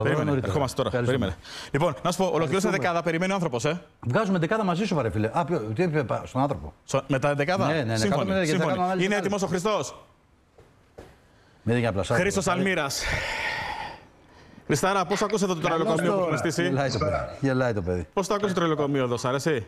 Περίμενε, ερχόμαστε τώρα. Περίμενε. Λοιπόν, να σου πω, ολοκλήρωσε δεκάδα, περιμένει ο άνθρωπος, Βγάζουμε δεκάδα μαζί σου, φίλε. Τι είπε στον άνθρωπο. Με τα δεκάδα. Ναι, σύμφωνοι. Είναι έτοιμος ο Χριστός. Χρήστος Αλμύρας. Χριστάρα, πώς ακούσε εδώ το τρελοκομείο που έχουμε στήσει? Γελάει το παιδί. Πώς το ακούσε το τρελοκομείο εδώ, σ' αρέσει?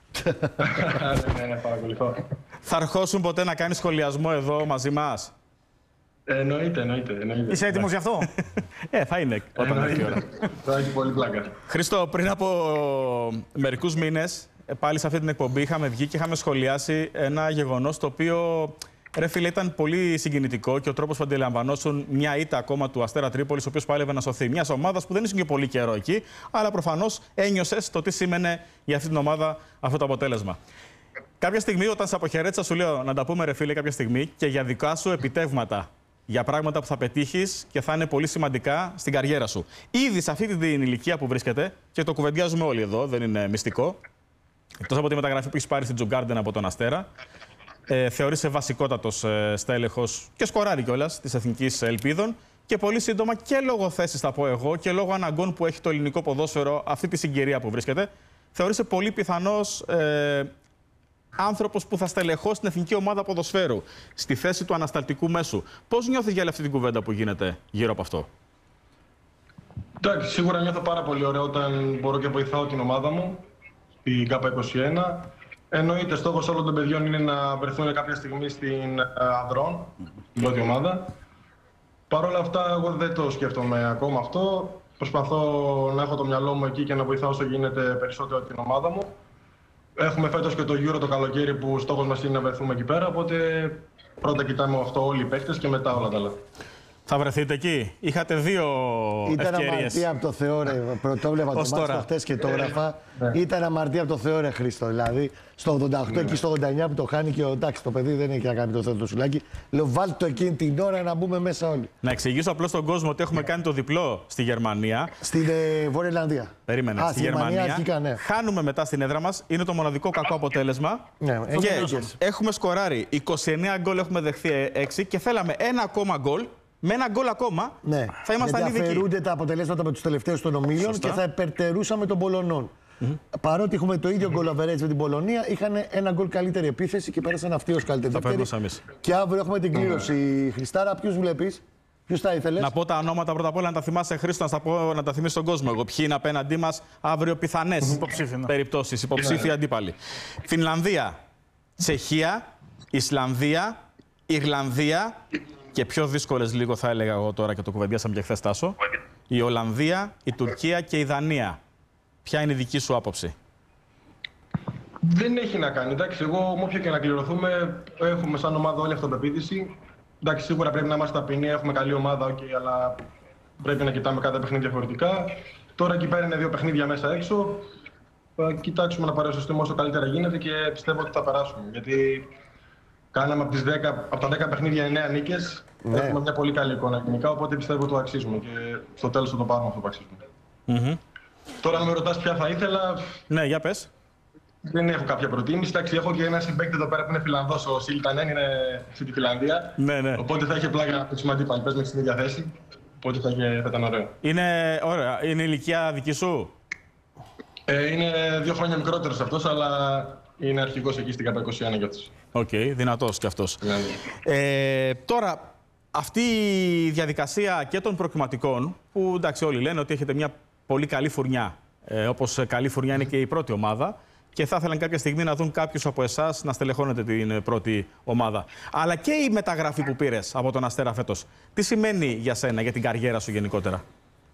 Ναι, παρακολουθώ. Θα αρχώσουν ποτέ να κάνεις σχολιασμό εδώ μαζί μας? Εννοείται. Είσαι έτοιμος γι' αυτό? Θα είναι όταν έρθει η ώρα. Θα έχει πολύ πλάκα. Χρήστο, πριν από μερικούς μήνες, πάλι σε αυτή την εκπομπή είχαμε βγει και είχαμε σχολιάσει ένα γεγονός το οποίο, ρε φίλε, ήταν πολύ συγκινητικό και ο τρόπος που αντιλαμβανόσουν μια ήττα ακόμα του Αστέρα Τρίπολης, ο οποίος πάλευε να σωθεί. Μια ομάδα που δεν ήσουν και πολύ καιρό εκεί, αλλά προφανώς ένιωσες το τι σήμαινε για αυτή την ομάδα αυτό το αποτέλεσμα. Κάποια στιγμή, όταν σε αποχαιρέτησα, σου λέω να τα πούμε, ρε φίλε, κάποια στιγμή και για δικά σου επιτεύγματα. Για πράγματα που θα πετύχεις και θα είναι πολύ σημαντικά στην καριέρα σου. Ήδη σε αυτή την ηλικία που βρίσκεται, και το κουβεντιάζουμε όλοι εδώ, δεν είναι μυστικό, εκτός από τη μεταγραφή που έχει πάρει στην Τζουγκάρντεν από τον Αστέρα, θεωρείσαι βασικότατος στέλεχος και σκοράρει κιόλας της Εθνικής Ελπίδων. Και πολύ σύντομα και λόγω θέσης, θα πω εγώ, και λόγω αναγκών που έχει το ελληνικό ποδόσφαιρο αυτή τη συγκυρία που βρίσκεται, θεωρείσαι πολύ πιθανός άνθρωπος που θα στελεχώσει την εθνική ομάδα ποδοσφαίρου στη θέση του ανασταλτικού μέσου. Πώς νιώθεις για αυτή την κουβέντα που γίνεται γύρω από αυτό? Εντάξει, σίγουρα νιώθω πάρα πολύ ωραία όταν μπορώ και βοηθάω την ομάδα μου, την ΚΑΠΑ21. Εννοείται, στόχος όλων των παιδιών είναι να βρεθούν κάποια στιγμή στην Ανδρών, την πρώτη ομάδα. Παρ' όλα αυτά, εγώ δεν το σκέφτομαι ακόμα αυτό. Προσπαθώ να έχω το μυαλό μου εκεί και να βοηθάω όσο γίνεται περισσότερο την ομάδα μου. Έχουμε φέτος και το Euro το καλοκαίρι που στόχος μας είναι να βρεθούμε εκεί πέρα, οπότε πρώτα κοιτάμε αυτό όλοι οι παίκτες και μετά όλα τα άλλα. Θα βρεθείτε εκεί? Είχατε δύο ευκαιρίες. Ήταν αμαρτία από το Θεό, ρε. Πρωτόβλεπα το μάτσο χτες και το έγραφα. Ήταν αμαρτία από το Θεό, ρε Χρήστο. Δηλαδή, στο 88 εκεί στο 89 που το χάνει και εντάξει, το παιδί δεν έχει να κάνει το Θεό το σουλάκι. Λέω, βάλτε το εκείνη την ώρα να μπούμε μέσα όλοι. Να εξηγήσω απλώς στον κόσμο ότι έχουμε κάνει το διπλό στη Γερμανία. Στην Βόρεια Ιρλανδία. Περίμενε. Στη Γερμανία. Αρχικά, ναι. Χάνουμε μετά στην έδρα μας. Είναι το μοναδικό κακό αποτέλεσμα. Ναι, και έχουμε σκοράρει 29 γκολ, έχουμε δεχθεί 6 και θέλαμε ένα ακόμα γκολ. Με ένα γκολ ακόμα θα ήμασταν ήδη εκεί. Αφαιρούνται τα αποτελέσματα με τους τελευταίους των ομίλων και θα υπερτερούσαμε των Πολωνών. Παρότι έχουμε το ίδιο γκολ average με την Πολωνία, είχαν ένα γκολ καλύτερη επίθεση και πέρασαν αυτοί ως καλύτερη. Θα περνούσαμε εμείς. Και αύριο έχουμε την κλήρωση. Χριστάρα, ποιους βλέπεις? Ποιους θα ήθελες? Να πω τα ονόματα πρώτα απ' όλα, να τα θυμάσαι, Χρήστο, να τα θυμίσεις στον κόσμο. Εγώ ποιοι είναι απέναντί μας αύριο πιθανές περιπτώσεις, υποψήφοι αντίπαλοι. Φινλανδία, Τσεχία, Ισλανδία, Ιρλανδία. Και πιο δύσκολες λίγο θα έλεγα εγώ τώρα και το κουβεντιάσαμε και χθες, Τάσο. Η Ολλανδία, η Τουρκία και η Δανία. Ποια είναι η δική σου άποψη? Δεν έχει να κάνει. Εντάξει, εγώ με όποιο και να κληρωθούμε, έχουμε σαν ομάδα όλη αυτοπεποίθηση. Εντάξει, σίγουρα πρέπει να είμαστε ταπεινοί, έχουμε καλή ομάδα, okay, αλλά πρέπει να κοιτάμε κάθε παιχνίδι διαφορετικά. Τώρα εκεί πέρα είναι 2 παιχνίδια μέσα έξω. Θα κοιτάξουμε να παρουσιαστούμε όσο καλύτερα γίνεται και πιστεύω ότι θα περάσουμε. Γιατί κάναμε από τα 10 παιχνίδια 9 νίκες. Έχουμε μια πολύ καλή εικόνα γενικά, οπότε πιστεύω ότι το αξίζουμε και στο τέλος θα το πάρουμε αυτό που αξίζουμε. Τώρα, αν με ρωτάς ποια θα ήθελα. Ναι, για πες. Δεν έχω κάποια προτίμηση. Εντάξει, έχω και ένα συμπαίκτη εδώ πέρα που είναι Φιλανδός, ο Σίλτανεν, είναι στη Φιλανδία. Ναι. Οπότε θα είχε πλάκα να παίξουμε αντίπαλοι. Παίζουμε στην ίδια θέση. Οπότε θα ήταν ωραίο. Είναι ωραία. Είναι η ηλικία δική σου? Είναι 2 χρόνια μικρότερος αυτός, αλλά είναι αρχηγός εκεί στην ΚΑΠΑ21 για αυτούς. Οκ, δυνατός κι αυτός. Τώρα, αυτή η διαδικασία και των προκριματικών, που εντάξει όλοι λένε ότι έχετε μια πολύ καλή φουρνιά, όπως καλή φουρνιά είναι και η πρώτη ομάδα, και θα ήθελαν κάποια στιγμή να δουν κάποιους από εσάς να στελεχώνετε την πρώτη ομάδα. Αλλά και η μεταγραφή που πήρες από τον Αστέρα φέτος, τι σημαίνει για σένα, για την καριέρα σου γενικότερα?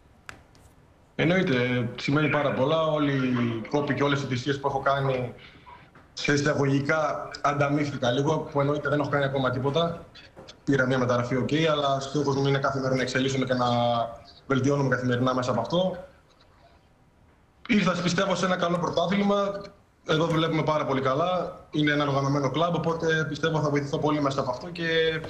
Εννοείται, σημαίνει πάρα πολλά. Όλοι οι κόποι και όλες οι θυσίες που έχω κάνει σε εισαγωγικά ανταμείφθηκα λίγο, που εννοείται δεν έχω κάνει ακόμα τίποτα. Πήρα μια μεταγραφή, OK, αλλά στόχος μου είναι κάθε μέρα να εξελίσσομαι και να βελτιώνομαι καθημερινά μέσα από αυτό. Ήρθα, πιστεύω, σε ένα καλό πρωτάθλημα. Εδώ δουλεύουμε πάρα πολύ καλά. Είναι ένα οργανωμένο κλαμπ, οπότε πιστεύω θα βοηθηθώ πολύ μέσα από αυτό και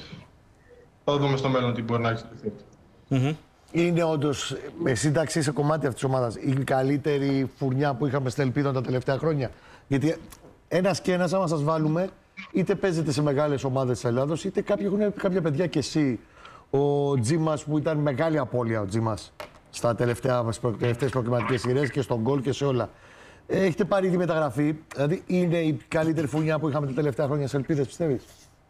θα δούμε στο μέλλον τι μπορεί να εξελιχθεί. Είναι όντως, εσύ εντάξει είσαι κομμάτι αυτής της ομάδας, η καλύτερη φουρνιά που είχαμε στην Ελπίδα τα τελευταία χρόνια? Γιατί ένας και ένας, άμα σας βάλουμε, είτε παίζετε σε μεγάλες ομάδες της Ελλάδος, είτε κάποιοι έχουν κάποια παιδιά και εσύ. Ο Τζίμας που ήταν μεγάλη απώλεια, ο Τζίμας. Στα τελευταίες προκριματικές σειρές και στον γκολ και σε όλα. Έχετε πάρει τη μεταγραφή, δηλαδή είναι η καλύτερη φουνιά που είχαμε τα τελευταία χρόνια σε ελπίδες, πιστεύεις?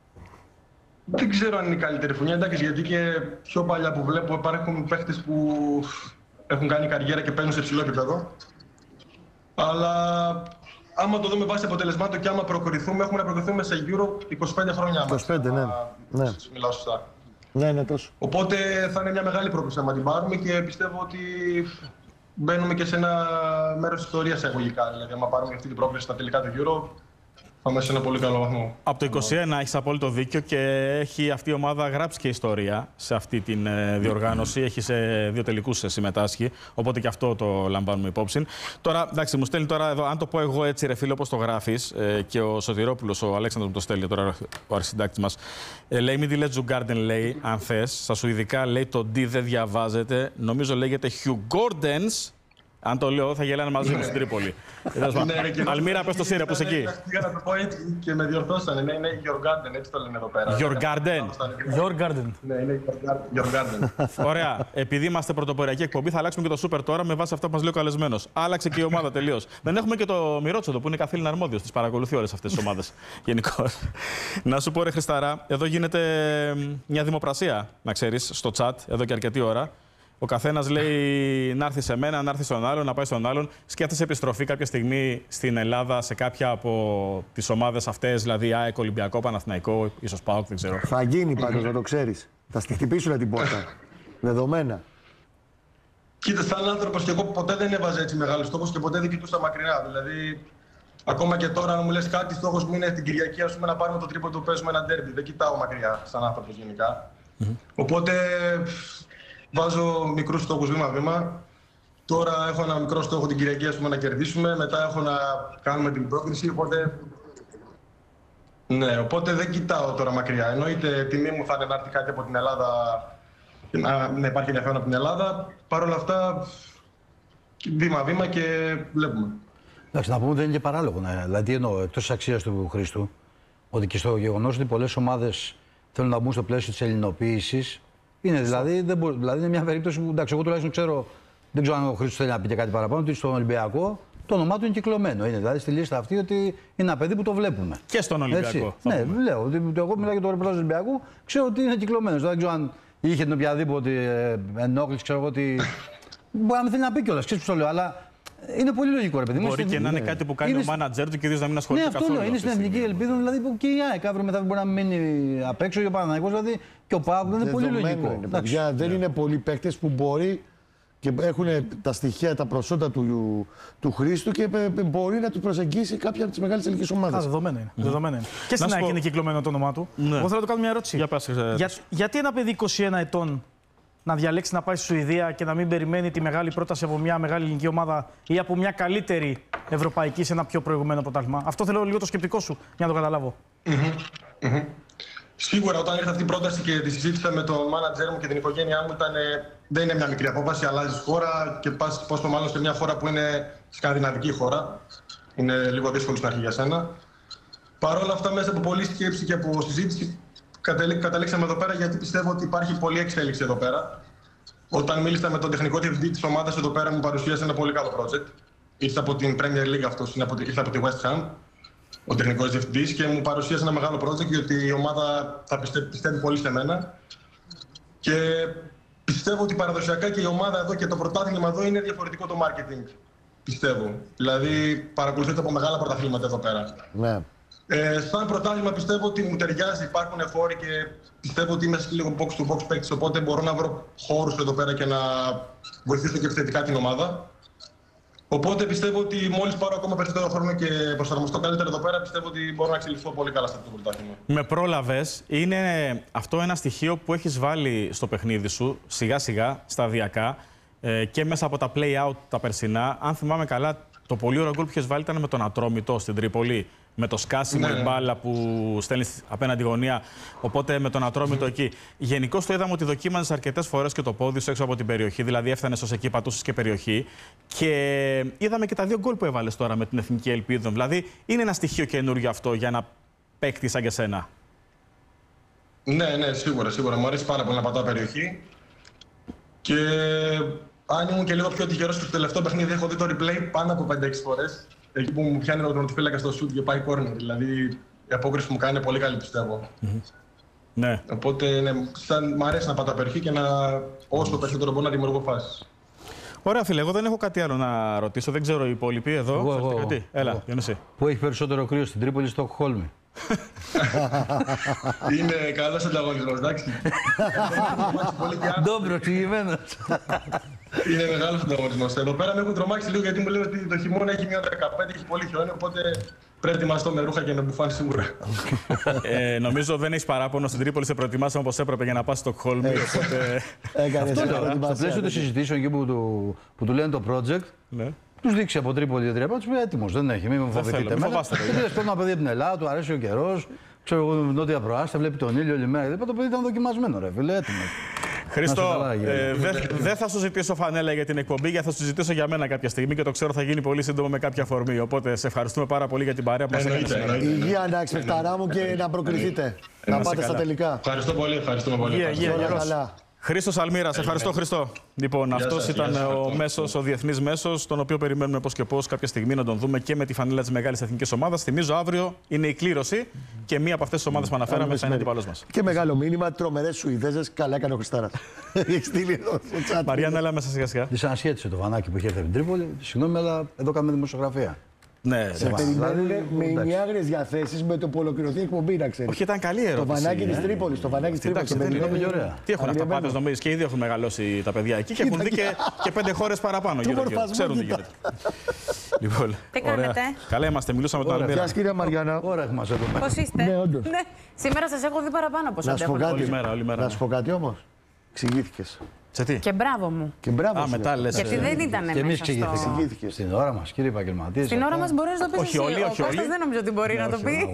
Δεν ξέρω αν είναι η καλύτερη φουνιά, εντάξει, γιατί και πιο παλιά που βλέπω υπάρχουν παίχτες που έχουν κάνει καριέρα και παίρνουν σε ψηλό επίπεδο. Αλλά άμα το δούμε βάσει αποτελεσμάτων και άμα προκριθούμε, έχουμε να προκριθούμε σε Euro 25 χρόνια. 25, ναι. Μιλάω σωστά. Ναι, τόσο. Οπότε θα είναι μια μεγάλη πρόκληση να την πάρουμε και πιστεύω ότι μπαίνουμε και σε ένα μέρος της ιστορίας εγωγικά. Δηλαδή, άμα πάρουμε αυτή την πρόκληση στα τελικά του Euro, θα είμαστε σε ένα πολύ καλό βαθμό. Από το 21 έχεις απόλυτο δίκιο και έχει αυτή η ομάδα γράψει και ιστορία σε αυτή τη διοργάνωση. Έχει σε 2 τελικούς συμμετάσχει, οπότε και αυτό το λαμβάνουμε υπόψη. Τώρα, εντάξει, μου στέλνει τώρα εδώ, αν το πω εγώ έτσι, ρε φίλε, όπως το γράφεις, και ο Σωτηρόπουλος, ο Αλέξανδρος μου το στέλνει τώρα, ο αρχισυντάκτης μας. Λέει, μην τη λέτε Τζουγκάρντεν, λέει, αν θες. Στα σουηδικά λέει το D δεν διαβάζεται. Νομίζω λέγεται Hjugårdens. Αν το λέω, θα γελάνε μαζί μου στην Τρίπολη. Αλμύρα, πες το Σύρε, που είσαι εκεί. Πήγα να το πω έτσι και με διορθώσανε. Ναι, είναι Hjorgarden, έτσι το λένε εδώ πέρα. Hjorgarden. Ναι, είναι Hjorgarden. Ωραία. Επειδή είμαστε πρωτοποριακή εκπομπή, θα αλλάξουμε και το Σούπερ τώρα με βάση αυτά που μας λέει ο καλεσμένος. Άλλαξε και η ομάδα τελείως. Δεν έχουμε και το Μιρότσοτο που είναι καθήλυνα αρμόδιος. Τις παρακολουθεί όλες αυτές τις ομάδες γενικώς. Να σου πω, ρε Χρισταρά, εδώ γίνεται μια δημοπρασία, να ξέρεις, στο chat εδώ και αρκετή ώρα. Ο καθένας λέει να έρθει σε μένα, να έρθει στον άλλον, να πάει στον άλλον. Σκέφτεσαι επιστροφή κάποια στιγμή στην Ελλάδα σε κάποια από τις ομάδες αυτές, δηλαδή ΑΕΚ, Ολυμπιακό, Παναθηναϊκό, ίσως ΠΑΟΚ, δεν ξέρω. Θα γίνει πάντως, να το ξέρεις. Θα στη χτυπήσουν την πόρτα. Δεδομένα. Κοίτα, σαν άνθρωπος και εγώ ποτέ δεν έβαζα έτσι μεγάλους στόχους και ποτέ δεν κοιτούσα μακριά. Δηλαδή, ακόμα και τώρα, αν μου λες κάτι, στόχος μου είναι την Κυριακή, ας πούμε, να πάρουμε το τρίποντο του, παίζουμε ένα ντέρμπι. Δεν κοιτάω μακριά, σαν άνθρωπος γενικά. Οπότε. Βάζω μικρούς στόχους βήμα-βήμα. Τώρα έχω ένα μικρό στόχο την Κυριακή, ας πούμε, να κερδίσουμε. Μετά έχω να κάνουμε την πρόκριση, οπότε... Ναι, οπότε δεν κοιτάω τώρα μακριά. Εννοείται τιμή μου θα είναι να έρθει κάτι από την Ελλάδα, να υπάρχει ενδιαφέρον από την Ελλάδα. Παρ' όλα αυτά, βήμα-βήμα και βλέπουμε. Εντάξει, να πούμε ότι δεν είναι και παράλογο. Δηλαδή, εννοώ, εκτός της αξίας του Χρήστου, ότι και στο γεγονός ότι πολλές ομάδες θέλουν να μπουν στο πλαίσιο της ελληνοποίησης. Είναι δηλαδή, δηλαδή είναι μια περίπτωση που, εντάξει, εγώ τουλάχιστον ξέρω, δεν ξέρω αν ο Χρήστος θέλει να πει και κάτι παραπάνω, ότι στον Ολυμπιακό το όνομά του είναι κυκλωμένο. Είναι δηλαδή στη λίστα αυτή ότι είναι ένα παιδί που το βλέπουμε. Και στον Ολυμπιακό. Ναι, λέω ότι εγώ μιλάω για το ρεπορτάζ του Ολυμπιακού, ξέρω ότι είναι κυκλωμένο. Δεν ξέρω αν είχε την οποιαδήποτε ενόχληση, ξέρω εγώ ότι. Μπορεί να μην θέλει να πει κιόλας, ξέρεις που το λέω, αλλά. Είναι πολύ λογικό, ρε παιδί μου. Μπορεί και να είναι κάτι που κάνει ο μάνατζερ του και ιδίως να μην ασχολείται καθόλου. Ναι, αυτό λέω. Είναι στην εθνική ελπίδα, δηλαδή που και η ΑΕΚ αύριο μετά μπορεί να μείνει απ' έξω, ο Παναθηναϊκός δηλαδή και ο ΠΑΟΚ. Είναι πολύ λογικό. Δεν είναι πολλοί παίκτες που μπορεί και έχουν τα στοιχεία, τα προσόντα του Χρήστου και μπορεί να του προσεγγίσει κάποια από τις μεγάλες ελληνικές ομάδες. Δεδομένα είναι. Και στην ΑΕΚ είναι κυκλωμένο το όνομά του. Εγώ θέλω να του κάνω μια ερώτηση. Γιατί ένα παιδί 21 ετών να διαλέξει να πάει στη Σουηδία και να μην περιμένει τη μεγάλη πρόταση από μια μεγάλη ελληνική ομάδα ή από μια καλύτερη ευρωπαϊκή σε ένα πιο προηγουμένο πρωτάθλημα? Αυτό θέλω λίγο το σκεπτικό σου για να το καταλάβω. Σίγουρα, όταν ήρθε αυτή η πρόταση και τη συζήτησα με τον μάνατζερ μου και την οικογένειά μου, δεν είναι μια μικρή απόφαση. Αλλάζει χώρα και πας πόσο μάλλον σε μια χώρα που είναι σκανδιναβική χώρα. Είναι λίγο δύσκολο στην αρχή για σένα. Παρ' όλα αυτά, μέσα από πολλή σκέψη και από συζήτηση, καταλήξαμε εδώ πέρα γιατί πιστεύω ότι υπάρχει πολλή εξέλιξη εδώ πέρα. Όταν μίλησα με τον τεχνικό διευθυντή της ομάδας εδώ πέρα, μου παρουσίασε ένα πολύ καλό project. Ήρθε από την Premier League αυτός, ήρθε από τη West Ham, ο τεχνικός διευθυντής, και μου παρουσίασε ένα μεγάλο project γιατί η ομάδα θα πιστεύει πολύ σε μένα. Και πιστεύω ότι παραδοσιακά και η ομάδα εδώ και το πρωτάθλημα εδώ είναι διαφορετικό το marketing. Πιστεύω. Δηλαδή παρακολουθείτε από μεγάλα πρωταθλήματα εδώ πέρα. Ναι. Σαν πρωτάθλημα πιστεύω ότι μου ταιριάζει, υπάρχουν φόροι και πιστεύω ότι είμαι λίγο box to box παίκτης, οπότε μπορώ να βρω χώρους εδώ πέρα και να βοηθήσω και επιθετικά την ομάδα. Οπότε πιστεύω ότι μόλις πάρω ακόμα περισσότερο χρόνο και προσαρμοστώ καλύτερα εδώ πέρα, πιστεύω ότι μπορώ να εξελιχθώ πολύ καλά σε αυτό το πρωτάθλημα. Με πρόλαβες, είναι αυτό ένα στοιχείο που έχεις βάλει στο παιχνίδι σου σιγά σιγά, σταδιακά και μέσα από τα play-out τα περσινά. Αν θυμάμαι καλά, το πολύ ωραίο γκολ που είχες βάλει ήταν με τον Ατρόμητο στην Τρίπολη. Με το σκάσιμο η μπάλα που στέλνει απέναντι γωνία. Οπότε με τον Ατρόμητο εκεί. Γενικώς το είδαμε ότι δοκίμαζες αρκετές φορές και το πόδι σου έξω από την περιοχή. Δηλαδή έφτανες ως εκεί, πατούσες και περιοχή. Και είδαμε και τα 2 γκολ που έβαλες τώρα με την Εθνική Ελπίδα. Δηλαδή είναι ένα στοιχείο καινούργιο αυτό για να παίκτη σαν και σένα. Ναι, σίγουρα. Μου αρέσει πάρα πολύ να πατάω περιοχή. Και αν ήμουν και λίγο πιο τυχερός στο τελευταίο παιχνίδι, έχω δει το replay πάνω από 5-6 φορές. Εκεί που μου πιάνει ο τερματοφύλακα στο shoot και πάει corner. Δηλαδή η απόκριση που μου κάνει είναι πολύ καλή, πιστεύω. Ναι. Οπότε ναι, μ' αρέσει να πάω τα περιοχή και όσο περισσότερο μπορώ να δημιουργώ φάσεις. Ωραία, φίλε, εγώ δεν έχω κάτι άλλο να ρωτήσω. Δεν ξέρω οι υπόλοιποι εδώ. Εγώ. Έλα, Διονύση. Πού έχει περισσότερο κρύο, στην Τρίπολη ή στο Στοκχόλμη? Είναι καλός ανταγωνισμός, εντάξει. Ντόμπρο, εξηγημένος. Είναι μεγάλος ανταγωνισμός. Εδώ πέρα με έχουν τρομάξει λίγο γιατί μου λένε ότι το χειμώνα έχει μια 15, έχει πολύ χιόνι, οπότε πρέπει να ετοιμαστώ με ρούχα και με μπουφάν σίγουρα. Νομίζω δεν έχει παράπονο, στην Τρίπολη σε προετοιμάσαμε όπως έπρεπε για να πας στο Στοκχόλμη. Οπότε... Στο πλαίσιο των συζητήσεων εκεί που του λένε το project, τους δείξει από Τρίπολη 3 του πει έτοιμος, δεν έχει, μην με φοβηθείτε. Μην φοβάστε. Γιατί λες, ένα παιδί από την Ελλάδα, του αρέσει ο καιρός, ξέρω εγώ, νότια προάστια, βλέπει τον ήλιο όλη μέρα. Το παιδί ήταν δοκιμασμένο, ρε φίλε, έτοιμο. Χρήστο, δεν θα σου ζητήσω φανέλα για την εκπομπή, γιατί θα σου ζητήσω για μένα κάποια στιγμή και το ξέρω θα γίνει πολύ σύντομα με κάποια αφορμή. Οπότε σε ευχαριστούμε πάρα πολύ για την παρέα που μας έκανες σήμερα. Υγεία, εντάξει, παιχταρά μου, και να προκριθείτε. Να πάτε στα τελικά. Ευχαριστώ πολύ, ευχαριστούμε πολύ. Χρήστος Αλμύρας, ευχαριστώ Χριστό. Λοιπόν, αυτός ήταν ο μέσος, ο διεθνής μέσος, τον οποίο περιμένουμε πώς και πώς κάποια στιγμή να τον δούμε και με τη φανέλα της μεγάλης εθνικής ομάδας. Θυμίζω, αύριο είναι η κλήρωση και μία από αυτές τις ομάδες που αναφέραμε θα είναι αντίπαλός μας. Και μεγάλο μήνυμα, τρομερές Σουηδέζες, καλά έκανε ο Χριστάρας. Έχει στείλει εδώ στο chat. Μαριάννα, έλα μέσα σιγά-σιγά. Τη ανασχέτισε το βανάκι που είχε έρθει από την Τρίπολη. Συγγνώμη, αλλά εδώ κάνουμε δημοσιογραφία. Ναι, σε περιμένουν με ημιάγριες διαθέσεις με το που ολοκληρωθεί η εκπομπή, να ξέρεις. Όχι, ήταν καλή ερώτηση. Το βανάκι της Τρίπολης. Το βανάκι της Τρίπολης. Τι έχουν αυταπάτες νομίζεις, και ήδη έχουν μεγαλώσει τα παιδιά εκεί και έχουν δει και 5 χώρες παραπάνω. Ξέρουν τι γίνεται. Λοιπόν, τι κάνετε? Καλά είμαστε, μιλούσαμε με τον Αλμύρα. Γεια σας, κυρία Μαριάννα. Ωραία, μας εδώ. Πώς είστε? Ναι, όντως. Ναι. Σήμερα σας έχω δει παραπάνω από σας. Όλη μέρα. Να σου πω κάτι όμως. Εξηγήθηκες. Σε τι? Και μπράβο μου. Και μπράβο σου. Μετά λες. Γιατί δεν ήταν μέσα στο... Εξηγήθηκες. Στην ώρα μας, κύριε επαγγελματίες. Στην ώρα μας μπορείς να το πεις εσύ. Όχι όλοι. Ο Κώστας δεν νομίζω ότι μπορεί να το πει.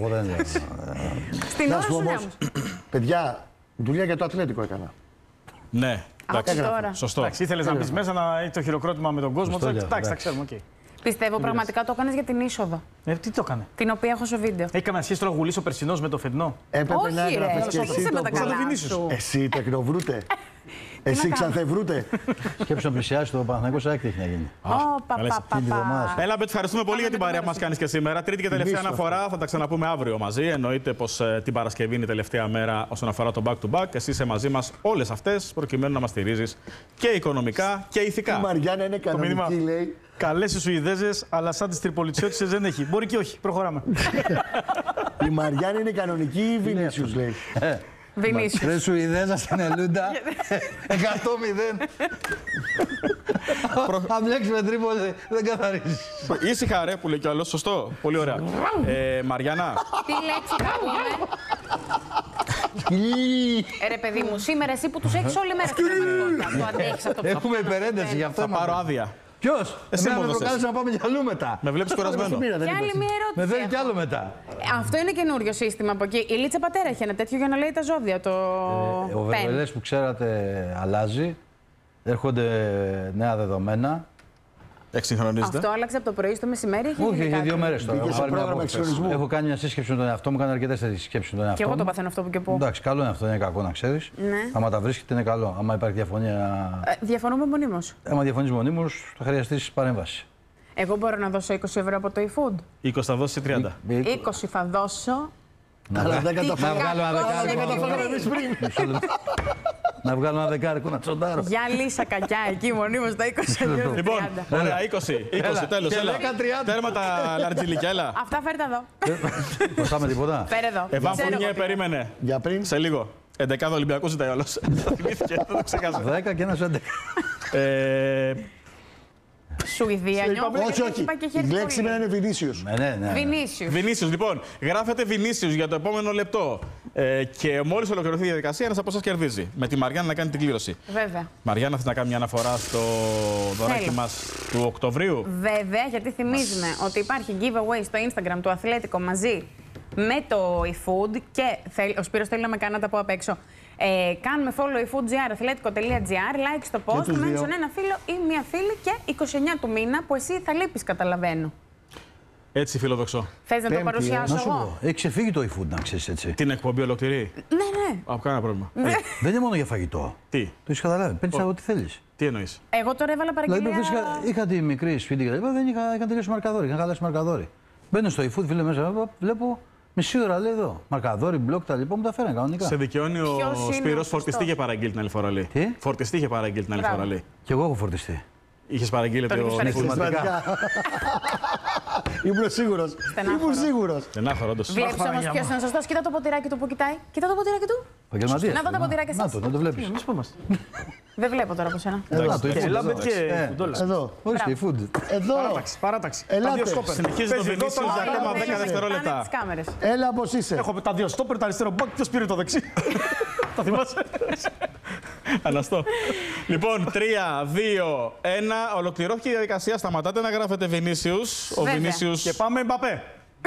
Στην ώρα σου ναι. Παιδιά, δουλειά για το Αθλέτικο έκανα. Ναι. Τώρα. Σωστό. Εντάξει, ήθελες να μπεις μέσα να έχει το χειροκρότημα με τον κόσμο. Εντάξει, τα ξέρουμε. Πιστεύω πραγματικά το έκανες για την είσοδο. Τι το έκανε? Την οποία έχω στο βίντεο. Έχει καμία σχέση τώρα ο Γουλής ο περσινός με το φετινό? Έπρεπε να έγραφες και εσύ το πρώτο. Εσύ τεκνοβρούτε. Εσύ ξανθευρούτε. Σκέψου να πλησιάσει το Παναθηναϊκό Άκη έχει να γίνει. Έλα, Μπετ, ευχαριστούμε πολύ για την παρέα που μας κάνεις και σήμερα. Τρίτη και τελευταία αναφορά. Θα τα ξαναπούμε αύριο μαζί. Εννοείται πως την Παρασκευή είναι η τελευταία μέρα όσον αφορά το back-to-back. Εσύ είσαι μαζί μας όλες αυτές προκειμένου να μας στηρίζεις και οικονομικά και ηθικά. Η Μαριάννα είναι κανονική, λέει. Καλές οι Σουηδέζες, αλλά σαν τις Τριπολιτσιώτισσες δεν έχει. Μπορεί και όχι. Προχωράμε. Η Μαριάννα είναι κανονική ή Βινίσιους, λέει. Βινίσιους. Ρε Σουηδέζα στην Ελούντα. 100-0. Αν μπλέξουμε Τρίπολη, δεν καθαρίζεις. Ήσυχα, ρε, που λέει κι άλλος. Σωστό. Πολύ ωραία. Μαριάννα. Τι λέξη θα πούμε? Ρε παιδί μου, σήμερα εσύ που τους έχεις όλη μέρα στην πραγματικότητα. Το αντέχεις αυτό. Έχουμε υπερένταση γι' αυτό. Θα πάρω άδεια. Ποιος? Εσύ με μου προκάλεσε να πάμε κι αλλού μετά. Με βλέπεις κουρασμένο. Και άλλη μία ερώτηση. Με θέλει κι άλλο μετά. Αυτό είναι καινούριο σύστημα από εκεί. Η Λίτσα Πατέρα έχει ένα τέτοιο για να λέει τα ζώδια. Ο Βερβελές που ξέρατε αλλάζει. Έρχονται νέα δεδομένα. Εξυγχρονίζεται. Αυτό άλλαξε από το πρωί στο μεσημέρι. Όχι, για 2 μέρες τώρα. Έχω κάνει μια σύσκεψη με τον εαυτό μου, κάνω αρκετές τέτοιες συσκέψεις με τον εαυτό μου. Και μου. εγώ το παθαίνω αυτό που και πω. Εντάξει, καλό είναι αυτό, είναι κακό να ξέρεις. Ναι. Άμα τα βρίσκεται είναι καλό. Άμα υπάρχει διαφωνία. Διαφωνούμε μονίμως. Άμα διαφωνείς μονίμως, θα χρειαστείς παρέμβαση. Εγώ μπορώ να δώσω 20 ευρώ από το eFood. 20 θα δώσεις ή 30. 20 θα δώσω. Αλλά δεν καταφέραμε. Να βγάλω ένα δεκάρικο να τσοντάρω. Για λύσα κακιά εκεί μονίμως τα 20 ευρώ. Λοιπόν, ωραία, 20 τέλος. Τέρμα τα λαρτζιλίκια, έλα. Αυτά φέρτε εδώ. Προστάμε τίποτα. Φέρε εδώ. Εβάν Φουρνιέ, περίμενε. Για πριν. Σε λίγο. 11 Ολυμπιακός ζητάει όλος. Θα θυμήθηκε, δεν το ξεχάσα. 10 και ένας 11. Σουηδία, όχι, όχι. Η λέξη σήμερα είναι Βινίσιους. Βινίσιους. Λοιπόν, γράφετε Βινίσιους για το επόμενο λεπτό. Και μόλις ολοκληρωθεί η διαδικασία, ένας από εσάς κερδίζει. Με τη Μαριάννα να κάνει την κλήρωση. Βέβαια. Μαριάννα, θες να κάνει μια αναφορά στο δωράκι μας του Οκτωβρίου? Βέβαια, γιατί θυμίζουμε ότι υπάρχει giveaway στο Instagram του Αθλέτικο μαζί με το eFood και ο Σπύρος θέλει να με κάνει να τα πω απ' έξω. Κάνουμε follow eFood.gr, αθλέτικο.gr, like στο post, mention ένα φίλο ή μία φίλη και 29 του μήνα που εσύ θα λείπεις, καταλαβαίνω. Έτσι φιλοδοξώ. Θες να το παρουσιάσω εγώ? Έχει ξεφύγει το eFood, να ξέρεις έτσι. Την εκπομπή ολοκληρή. Ναι. Από κανένα πρόβλημα. Δεν είναι μόνο για φαγητό. Τι? Το έχεις καταλάβει. Παίρνεις ό,τι θέλεις. Τι εννοείς? Εγώ τώρα έβαλα παραγγελία. Δηλαδή, είχα τη μικρή σπίτι και τα λοιπά, δεν είχα τελειώσει μαρκαδόρι. Είχα χαλάσει μαρκαδόρι. Μπαίνω στο eFood, φίλε, μέσα, βλέπω μισή ώρα λέει εδώ. Μαρκαδόρι, μπλοκ, τα λοιπά, μου τα φέρνει κανονικά. Σε δικαιώνει ο Σπύρος, φορτιστή είχε παραγγείλει την άλλη φορά, λέει. Τι? Φορτιστή είχε παραγγείλει την άλλη φορά, λέει. Κι εγώ έχω φορτιστεί. Είχες παραγγείλει το Συναισθηματικά. Ήμουν σίγουρος. Στενάχωρο, όντως. Βλέπεις όμως ποιος είναι σωστός. Κοίτα το ποτηράκι του που κοιτάει. Κοίτα το ποτηράκι του. Επαγγελματίας. Να δω τα ποτηράκια σας. Να το βλέπεις. Εμείς που είμαστε. Δεν βλέπω τώρα από σένα. Λάμπετ και φουντόλα. Εδώ. Ορίστε, eFood. Εδώ. Παράταξη. Ελάτε. Τα δύο στόπερ. Συνεχίζει το Βινίσιους για ακόμα 10 δευτερόλεπτα. Τις κάμερες. Έλα όπως είσαι. Έχω τα δύο στόπερ, το αριστερό μπακ, ποιος πήρε το δεξί. Τα θυμάσαι. Αναστώ. Λοιπόν, 3, 2, 1. Ολοκληρώθηκε η διαδικασία. Σταματάτε να γράφετε Βινίσιους. Ο Βέβαια. Βινίσιους. Και πάμε Μπαπέ.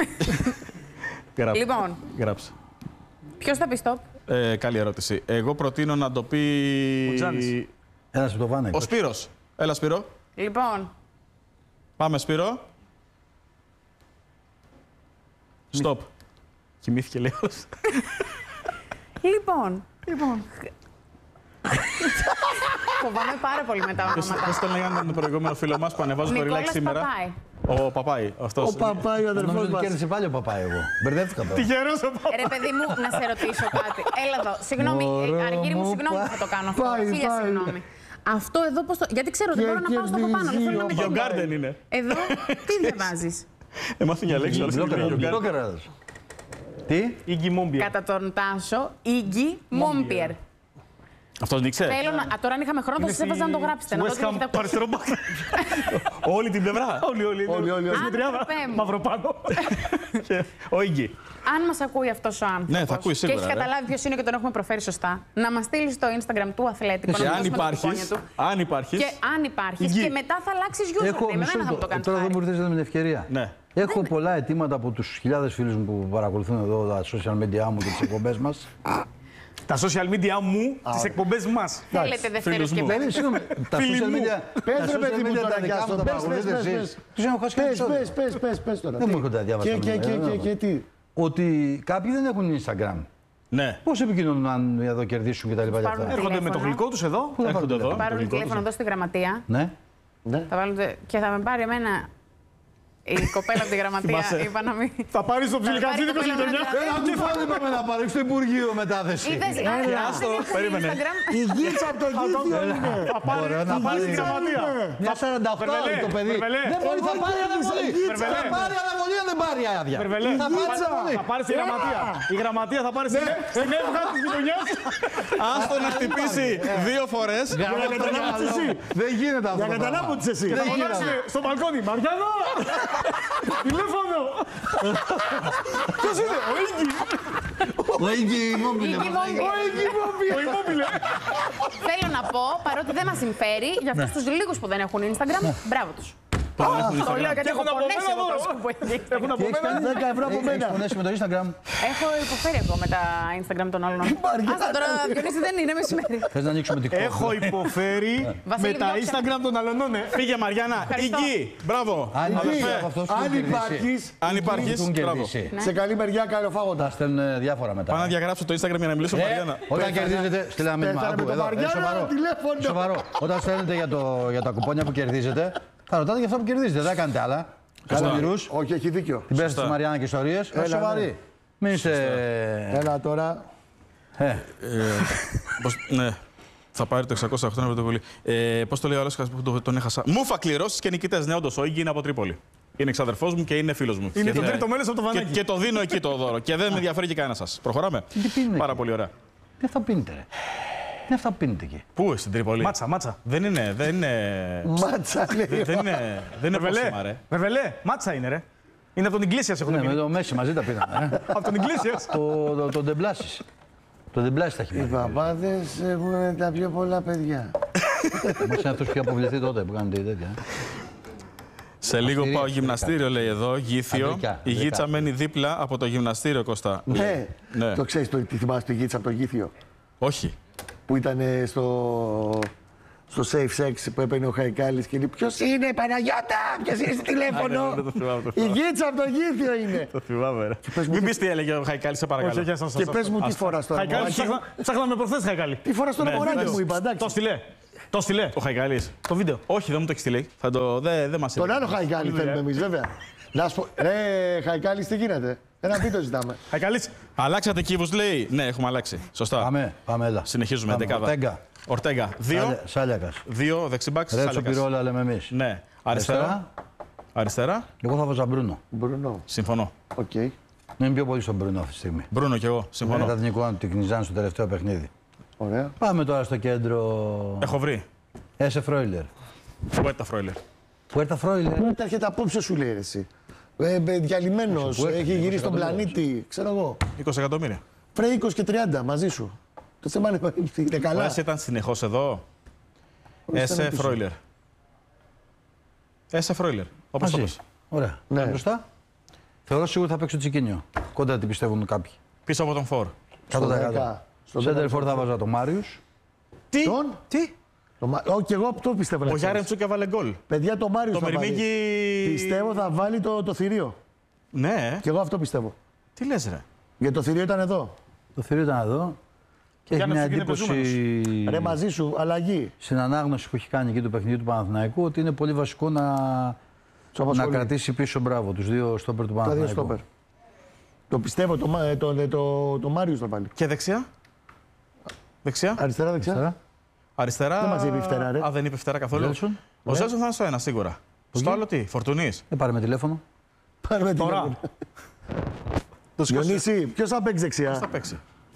Γράψε. Λοιπόν, ποιος θα πει stop? Καλή ερώτηση. Εγώ προτείνω να το πει. Ο Τζάνης. Ένας από το Βάνεκ. Ο Σπύρος. Έλα, Σπύρο. Λοιπόν, Πάμε, Σπύρο. Stop. Κοιμήθηκε, λέει όλος. λοιπόν. Φοβάμαι πάρα πολύ με τα ονόματα. Πώς τον λέγανε τον προηγούμενο φίλο μας που ανεβάζω το Νικόλας relax σήμερα. Παπάη. Ο Παπάη. Αυτός. Ο Παπάη, ο αδερφός Νομίζω ότι μας. κέρδισε πάλι ο Παπάη εγώ. Μπερδεύτηκα τώρα. Τυχερός ο Παπάη. Ρε παιδί μου, να σε ρωτήσω κάτι. Έλα εδώ. Συγγνώμη, Αργύρι μου, συγγνώμη που θα το κάνω αυτό. Πάει, Χίλια πάει. συγγνώμη. Αυτό εδώ πώς το. Γιατί ξέρω ότι Και μπορώ να πάω στο από πάνω. Δεν θέλω να με Your κόβει. Garden είναι. Εδώ, τι διαβάζεις? Έμαθε μια λέξη όλος. Μπλόκερας. Τι? Ίγκη Μόμπια. Κατά τον Τάσο, Ίγκη Μόμπιερ. Αυτός νίξε. Θέλω να. Τώρα αν είχαμε χρόνο, θα σας έβαζα να το γράψετε. Να δω τι έχετε ακούσει. Αριστερό μπακ. Όλη την πλευρά. Όλοι. Πέμπω. Μαυροπάνω. Ο Ίγκη. Αν μας ακούει αυτός ο άνθρωπος Ναι, θα ακούει σίγουρα, και έχει ρε. καταλάβει ποιος είναι και τον έχουμε προφέρει σωστά, να μας στείλει στο Instagram του Αθλέτικο. Και να αν δώσουμε το κουπόνι υπάρχεις. του. Αν υπάρχεις. Και αν υπάρχεις. Υγιή. Και μετά θα αλλάξεις username. Εμένα θα μου το κάνεις. Τώρα δεν χάρη. μου ήρθε με την ευκαιρία. Ναι. Έχω πολλά αιτήματα από τους χιλιάδες φίλους μου που παρακολουθούν εδώ τα social media μου και τις εκπομπές μας. Τα social media μου, τις εκπομπές μας. Θέλετε Δευτέρες φίλους και μου. Πέμπτες. Συγγνώμη, τα Φίλοι social μου. media. Πες τα ρε social παιδί μου media τώρα τα δικά μου Γκάστον, τα πες, παρακολουθείτε πες, εσείς. πες. Τους έχω χάσει και Πες τώρα. Δεν Τι? μου έρχονται να διάβασα νούμερα, Και τι. Ότι κάποιοι δεν έχουν Instagram. Ναι. Πώς επικοινωνούν αν εδώ κερδίσουν και τα λοιπά και Πάρουν αυτά. Έρχονται με το γλυκό τους εδώ. Πού θα Έρχονται πάρουν εδώ. τηλέφωνο? Πάρουν τηλέφωνο εδώ στη γραμματεία. Ναι. Θα βάλουν και θα με πάρει εμένα. Η κοπέλα από τη γραμματεία Θυμάσαι. είπα να μην. Θα πάρεις το Θα ψιλικατζίδικο πάρει στη κοπέλα γειτονιά. να Τι φάση πάμε να πάρει στο Υπουργείο μετάθεση. Είδες, περίμενε. Η γίτσα από το γήθιο είναι. Θα πάρει να θα πάρει πάρει. στη γραμματεία. Μια 48 το παιδί. Περβελέ. Δεν μπορεί, θα πάρει αναβολή. Περβελέ. Θα πάρει αναβολή αν δεν πάρει άδεια. Περβελέ. Θα πάρει αναβολή. Θα πάρει στη γραμματεία. Η γραμματεία θα πάρει στην έβγα της γειτονιάς. Άστο να χτυπήσει 2 φορές. Για να καταλάβεις εσύ. Δεν γίνεται αυτό. Για να καταλάβεις εσύ. Θα φωνάξει στο μπαλκόνι. Μαριάννα! Τηλέφωνο! Ποιος είναι, ο Ίγκη! Ο Ίγκη Μόμπιλε. Ίγκη Μόμπιερ. Ο Immobile. Θέλω να πω, παρότι δεν μας συμφέρει, για αυτούς τους λίγους που δεν έχουν Instagram, μπράβο τους. Το έχουν Το λέω γιατί έχω Έχουν από πονέσει μένα εγώ δώρο. πρόσωπο που έχει Instagram. Έχουν από μένα. 10 ευρώ από Έχεις μένα. πονέσει με το Instagram. Έχω υποφέρει εγώ με τα Instagram των άλλων. Άστα τώρα, Διονύση δεν είναι μεσημέρι. Θες να ανοίξουμε TikTok? Έχω υποφέρει Βασίλη, με τα διώξε με. Instagram των άλλων. Φύγε, Μαριάννα. Ευχαριστώ. Ίγκη. Μπράβο. Αν Αδερφέ. υπάρχεις, Αν υπάρχεις. Έχουν Μπράβο. κερδίσει. σε καλή μεριά καλοφάγοντα. Τα στέλνουν διάφορα μετά. Πάω να διαγράψω το Instagram για να μιλήσω με Μαριάννα. Όταν κερδίζετε, στείλε ένα μήνυμα. Πέθανε Άκου, με το εδώ, Μαριάννα, σοβαρό. τηλέφωνο. Σοβαρό. Όταν στέλνετε για τα κουπόνια που κερδίζετε, θα ρωτάτε για αυτά που κερδίζετε. Δεν κάνετε άλλα. Καλαμυρούς, Όχι, έχει δίκιο. την πέσετε στη Μαριάννα και ιστορίες. Έλα, Σοβαρή. ναι. Μην είστε. Έλα τώρα. Ναι. Θα πάρει το 608 ευρώ το πολύ. Πώς το λέει ο άλλος που τον έχασα. Μούφα κληρώσεις και νικητές. Ναι, όντως, ο Ίγκη είναι από Τρίπολη. Είναι εξαδερφός μου και είναι φίλος μου. Είναι Και το ναι. τρίτο μέλος από το Βανάκι. Και το δίνω εκεί το δώρο. Και δεν με ενδιαφέρει και κανένα σας. Προχωράμε. πίνουν Πάρα εκεί? πολύ ωραία. Τι θα πίνετε, ρε. Τι θα πίνετε εκεί? Πού στην Τρίπολη? Μάτσα. Δεν είναι. Μάτσα λέει. Δεν είναι πόσιμα, ρε. Βεβελέ, μάτσα είναι ρε. Είναι από τον Ιγκλήσιας έχουν Ναι, με μείνει. το Μέση μαζί τα πίναμε. Από τον Ιγκλήσιας. Το Ντεμπλάσις. Το Ντεμπλάσις τα έχει Οι μείνει. παπάδες έχουν τα πιο πολλά παιδιά. Μας είναι αυτός που είχε αποβληθεί τότε που κάνετε τέτοια. Σε λίγο πάω γυμναστήριο, λέει εδώ, Γήθιο. Αντρικά, Η Γίτσα αντρικά. μένει δίπλα από το γυμναστήριο, Κώστα. Ναι, Ναι. το ξέρεις, τι θυμάσαι το γίτσα από το Γήθιο. Όχι. Που ήταν στο safe sex που έπαιρνε ο Χαϊκάλης και λέει ποιος είναι Παναγιώτα, ποιος είναι στο τηλέφωνο. Ναι, το θυμάμαι, το Η θυμάμαι. γίτσα από το Γήθιο είναι. Το θυμάμαι, ρε. πες μου Μην τι- πεις τι έλεγε ο Χαϊκάλης, σε παρακαλώ. Όχι, όχι, Και πες μου τι φοράς τώρα. Χαϊκάλη, μωράκι. ψάχναμε προχθές Χαϊκάλη. Τι φοράς τώρα Ναι, μωράκι πες. μου είπα, εντάξει. Το στειλέ. Το στείλε. Ο Χαϊκάλης. Το βίντεο. Όχι, δεν μου το έχει στείλει. Δεν μας Τον είπε. άλλο Χαϊκάλη θέλουμε εμείς, βέβαια. Να σου πω, ρε Χαϊκάλης, τι γίνεται. Ένα βίντεο ζητάμε. Χαϊκάλης. Αλλάξατε κύβους, λέει. Ναι, έχουμε αλλάξει. Σωστά. Πάμε, έλα. Συνεχίζουμε. Δεκάδα. Ορτέγκα. 2. Σάλιακας. 2 δεξιμπάκς. Ρέτσο Πυρόλα λέμε εμείς. Ναι. Αριστερά. Εγώ θα βάζα Μπρούνο. Μπρουνό. Συμφωνώ. Οκ. Είναι πιο πολύ στον Μπρούνο αυτή τη στιγμή. Μπρούνο κι εγώ. Μετά Συμφωνώ. την εικόνα του Κνιζάν στο τελευταίο παιχνίδι. Ωραία. Πάμε τώρα στο κέντρο. Έχω βρει. Έσε Φρόιλερ. Πουέρτα Φρόιλερ. Πουέρτα Φρόιλερ. Πού έρχεται απόψε σου, λέει εσύ. Διαλυμένος, Πού έρχεται, έχει γυρίσει 20 στον πλανήτη, ξέρω εγώ. 20 εκατομμύρια. Φρέι 20 και 30 μαζί σου. Το θέμα είναι Ο καλά. Έσε ήταν συνεχώς εδώ. Έσε Φρόιλερ. Έσε Φρόιλερ. Όπως το Μαζί. πες. Ωραία. Ναι. Μπροστά. Θεωρώ σίγουρα θα παίξει το Τσικίνιο. Κοντά την πιστεύουν κάποιοι. Πίσω από τον Φορ. 100%. Σέντερ φορ θα βάζα το Μάριους. Τι. Τον. Τι. Και εγώ αυτό πιστεύω. να Ο ξέρεις. Γιάρεμτσούκ έβαλε γκολ. Παιδιά, το Μάριο Το θα βάλει. Μυριμήγκι. Πιστεύω θα βάλει το θηρίο. Ναι. Και εγώ αυτό πιστεύω. Τι λες ρε. Γιατί το θηρίο ήταν εδώ. Το θηρίο ήταν εδώ. Και έχει Γιάννης μια είναι εντύπωση Ρε μαζί σου, αλλαγή. στην ανάγνωση που έχει κάνει εκεί του παιχνιδιού του Παναθηναϊκού ότι είναι πολύ βασικό να κρατήσει πίσω μπράβο τους δύο στόπερ του Τα δύο Παναθηναϊκού. στόπερ. Το πιστεύω, το Μάριο θα βάλει. Και δεξιά. Δεξιά. Αριστερά, δεξιά. Αριστερά. Δεν μας είπε φτερά, ρε. Α, δεν είπε φτερά καθόλου. Ζέλσον. Ο Ζέλσον θα είναι στο ένα σίγουρα. Στο άλλο τι, Φορτουνής. Δεν πάρε με τηλέφωνο. Πάρουμε Τώρα. τηλέφωνο. Διονύση, ποιος θα παίξει δεξιά. Θα παίξει.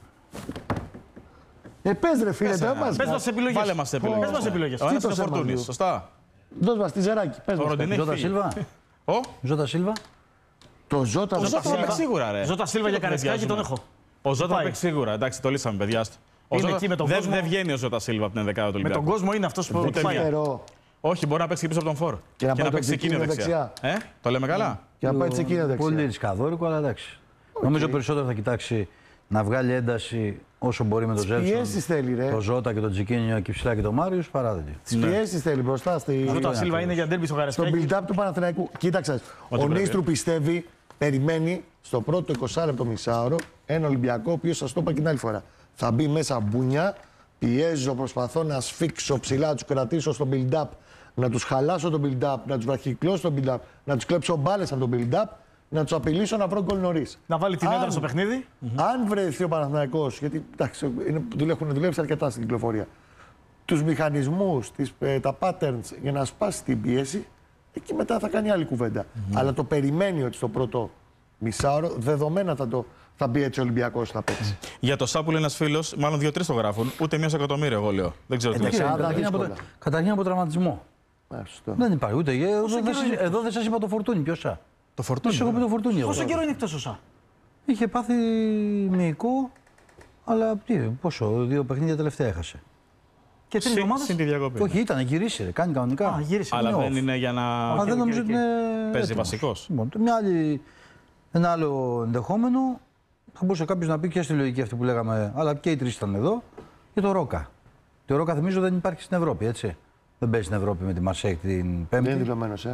Πες ρε φίλε, τώρα μας. Πες μας επιλογές. Βάλε μας επιλογές. Πες μας επιλογές. Ο ένας το είναι σέρμα Φορτούνης. του. Σωστά. Δώσ' μας τη Ζεράκη. Πες Ο μας. Ροντινή. Ζώτα Σίλβα. Ο Ζώτα Σίλβα. Το Ζώτα Ζώτα θα Σίλβα. παίξει σίγουρα ρε. Ζώτα Σίλβα για Καρεσκάκη τον έχω. Ο Ζώτα θα Πάει. παίξει σίγουρα. Εντάξει, το λύσαμε, παιδιά. Ο Είναι Ζώτα- εκεί με τον δεν- κόσμο. Δεν βγαίνει ο Ζώτα Σίλβα από την 11η του Με τον Ολυμπιακού. κόσμο είναι αυτός που Ούτε πάει. μία. Φτερό. Όχι, μπορεί να παίξει και πίσω από τον Φορ. Και να πάει το παίξει εκείνο Τσικίνιο δεξιά. Το λέμε καλά. Και να πάει τσεκίνια Πολύ δεξιά. ρισκαδόρικο, αλλά εντάξει. Νομίζω περισσότερο θα κοιτάξει να βγάλει ένταση όσο μπορεί με τον Πιέσεις Ζέλσον, θέλει, ρε. το Ζώτα και τον Τσικίνιο και ψηλά και τον Μάριους παρά τέτοιο. Τις πιέσεις θέλει μπροστά Ζώτα Σίλβα είναι για ντέρμπι στο στο Καρεσκάκη. build-up του Παναθηναϊκού. Κοίταξε. Ο πρέπει. Νίστρου πιστεύει, περιμένει στο πρώτο 20 λεπτό μισάωρο ένα Ολυμπιακό, ο οποίος σας το είπα και την άλλη φορά. Θα μπει μέσα μπουνιά, πιέζω, προσπαθώ να σφίξω ψηλά, να τους κρατήσω στο build-up, να τους χαλάσω το build-up, να τους βραχυκλώσω το build-up, να τους κλέψω μπάλες από το build-up, να τους απειλήσω να βρω γκολ νωρίς. Να βάλει την Αν- έδρα στο παιχνίδι. Αν βρεθεί ο Παναθηναϊκός, γιατί εντάξει, έχουν δουλέψει αρκετά στην κυκλοφορία, τους μηχανισμούς, τα patterns για να σπάσει την πίεση, εκεί μετά θα κάνει άλλη κουβέντα. Αλλά το περιμένει ότι στο πρώτο μισάωρο δεδομένα θα μπει έτσι ο Ολυμπιακός να παίξει. Για το Σάπουλ ένα φίλο, μάλλον 2-3 το γράφουν, ούτε μία εκατομμύριο εγώ λέω. Δεν ξέρω τι Εντάξει, λέξει. δύσκολα. Καταρχήν από τραυματισμό. Σωστό. Δεν υπάρχει ούτε. Εδώ δεν σας είπα το Φορτούνι. Ποιος Το Φορτούνι. έχω πει το Φορτούνι. εγώ. Πόσο καιρό είναι εκτός ο Σα. Είχε πάθει μυϊκό, αλλά πόσο, 2 παιχνίδια τελευταία έχασε. Και 3 εβδομάδες. Συν τη διακοπή. Όχι, ήταν, γυρίσει, ρε, κάνει κανονικά. Α, γύρισε. Αλλά είναι δεν off. είναι για να. Αλλά δεν νομίζω ότι είναι. Παίζει έτοιμος. βασικός. Λοιπόν, ένα άλλο ενδεχόμενο θα μπορούσε κάποιο να πει και στη λογική αυτή που λέγαμε, αλλά και οι τρεις ήταν εδώ, και το Ρόκα. Το Ρόκα θυμίζω δεν υπάρχει στην Ευρώπη, έτσι. Δεν παίζει στην Ευρώπη με τη Μαρσέικ την Δεν είναι Πέμπτη. δηλωμένος,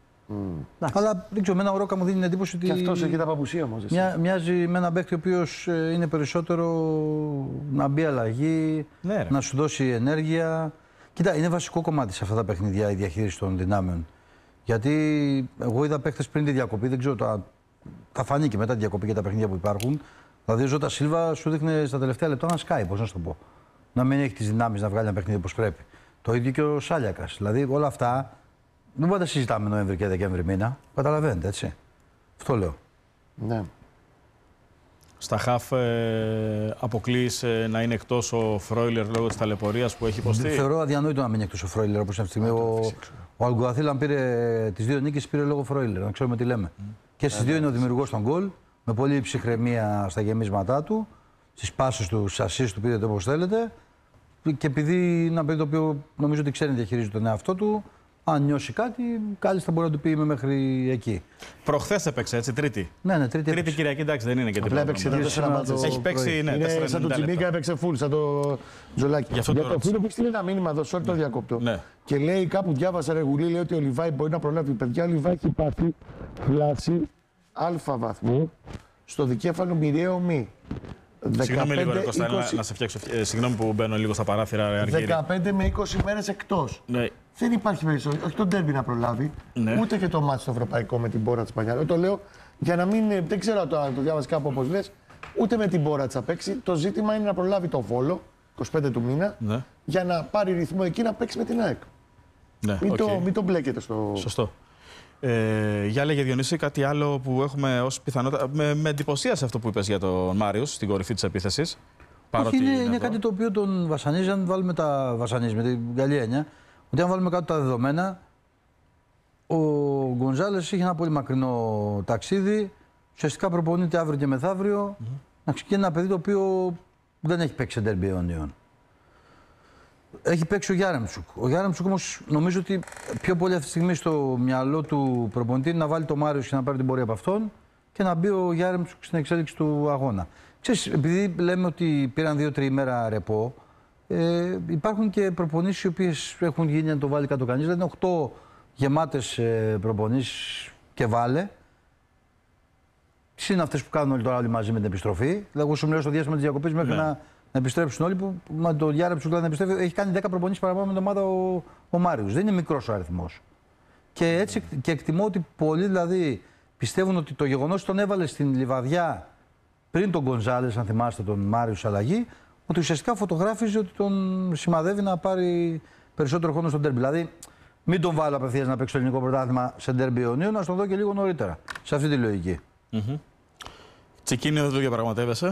Αλλά δεν ξέρω, εμένα ο Ρόκα μου δίνει την εντύπωση ότι. Και αυτός έχει τα παπουσία όμως. εσύ. Μοιάζει με έναν παίκτη ο οποίο είναι περισσότερο να μπει αλλαγή, Ναι, ρε. να σου δώσει ενέργεια. Κοίτα, είναι βασικό κομμάτι σε αυτά τα παιχνίδια η διαχείριση των δυνάμεων. Γιατί εγώ είδα παίκτες πριν τη διακοπή, δεν ξέρω, θα φανεί και μετά τη διακοπή και τα παιχνίδια που υπάρχουν. Δηλαδή ο Ζώτα Σίλβα σου δείχνει στα τελευταία λεπτά να σκάει, πώς να σου το πω. Να μην έχει τις δυνάμεις να βγάλει ένα παιχνίδι όπως πρέπει. Το ίδιο και ο Σάλιακας. Δηλαδή όλα αυτά δεν μπορούμε να τα συζητάμε Νοέμβρη και Δεκέμβρη μήνα. Καταλαβαίνετε, έτσι. Αυτό λέω. Ναι. Στα χαφ αποκλείς να είναι εκτός ο Φρόιλερ λόγω της ταλαιπωρίας που έχει υποστεί. Θεωρώ αδιανόητο να μείνει εκτός ο Φρόιλερ όπως είναι αυτή τη στιγμή. Ο Αλγκουαθίλ, αν πήρε τις 2 νίκες, πήρε λόγω Φρόιλερ. Να ξέρουμε τι λέμε. Και στις 2 είναι ο δημιουργός των γκολ, με πολύ ψυχραιμία στα γεμίσματά του, στις πάσες του, στις ασίς του, πείτε το όπως θέλετε. Και επειδή είναι ένα παιδί το οποίο νομίζω ότι ξέρει να διαχειρίζει τον εαυτό του, αν νιώσει κάτι, κάλλιστα μπορεί να του πει είμαι μέχρι εκεί. Προχθές έπαιξε, έτσι, Τρίτη. Ναι, Τρίτη Κυριακή, εντάξει, δεν είναι και Απλά τίποτα. έπαιξε τα Γύρισε 4 ένα μάτσο. το Έχει παίξει, ναι, Είναι 4-90 σαν το Τσιμίκα, λεπτά. έπαιξε full, σαν το Τζολάκι. Γι' αυτό Για το το ρώτησα. φίλο που στείλει ένα μήνυμα εδώ, sorry το διακόπτω. Ναι. Και λέει κάπου διάβασα ρε Γουλή, λέει ότι ο Λιβάη μπορεί να προλάβει. Παιδιά, ο Λιβάη έχει πάθει φλάση αλφα βαθμού στο δικέφαλο μοιραίο μη. Συγγνώμη λίγο, ρε Κώστα, να σε φτιάξω. Συγγνώμη που μπαίνω λίγο στα παράθυρα. 15 με 20 μέρες εκτός. Ναι. Δεν υπάρχει περισσότερο. Όχι το ντέρμπι να προλάβει, ούτε και το μάτι στο ευρωπαϊκό με την πόρα της Σπανιάλα. Το λέω για να μην. Δεν ξέρω αν το διάβασε κάπου όπως λες. Ούτε με την πόρα της θα παίξει. Το ζήτημα είναι να προλάβει το Βόλο, 25 του μήνα, για να πάρει ρυθμό εκεί να παίξει με την ΑΕΚ. Ναι, μην το μπλέκετε στο. Σωστό. Για λέγε Διονύση, κάτι άλλο που έχουμε ως πιθανότητα. Με εντυπωσίασε αυτό που είπες για τον Μάριος στην κορυφή της επίθεσης. Όχι, είναι κάτι το οποίο τον βασανίζει. Αν βάλουμε με την καλή έννοια, ότι αν βάλουμε κάτω τα δεδομένα, ο Γκονζάλες είχε ένα πολύ μακρινό ταξίδι. Ουσιαστικά προπονείται αύριο και μεθαύριο. Και ένα παιδί το οποίο δεν έχει παίξει σε ντέρμπι αιωνίων. Έχει παίξει ο Γιάρεμτσουκ. Ο Γιάρεμτσουκ όμως νομίζω ότι πιο πολύ αυτή τη στιγμή στο μυαλό του προπονητή είναι να βάλει το Μάριος και να πάρει την πορεία από αυτόν και να μπει ο Γιάρεμτσουκ στην εξέλιξη του αγώνα. Ξέρεις, επειδή λέμε ότι πήραν 2-3 ημέρα ρεπό, υπάρχουν και προπονήσεις οι οποίες έχουν γίνει να το βάλει κάτω κανείς. Δηλαδή είναι 8 γεμάτες προπονήσεις και βάλε. Συν αυτές που κάνουν όλοι τώρα όλοι μαζί με την επιστροφή. Δηλαδή, εγώ σου μιλάω στο διάστημα της διακοπής μέχρι να επιστρέψουν όλοι. Που με το Γιάρεμτσουκ να επιστρέφει, έχει κάνει 10 προπονήσεις παραπάνω με την ομάδα ο Μάριος. Δεν είναι μικρός ο αριθμός. Και έτσι και εκτιμώ ότι πολλοί δηλαδή πιστεύουν ότι το γεγονός ότι τον έβαλε στην Λιβαδιά πριν τον Γκονζάλες, αν θυμάστε τον Μάριο αλλαγή, ότι ουσιαστικά φωτογράφιζε ότι τον σημαδεύει να πάρει περισσότερο χρόνο στο ντέρμπι. Δηλαδή, μην τον βάλω απευθείας να παίξει το ελληνικό πρωτάθλημα σε ντέρμπι αιωνίων, να τον δω και λίγο νωρίτερα. Σε αυτή τη λογική. Τσικίνιο δεν το διαπραγματεύεσαι.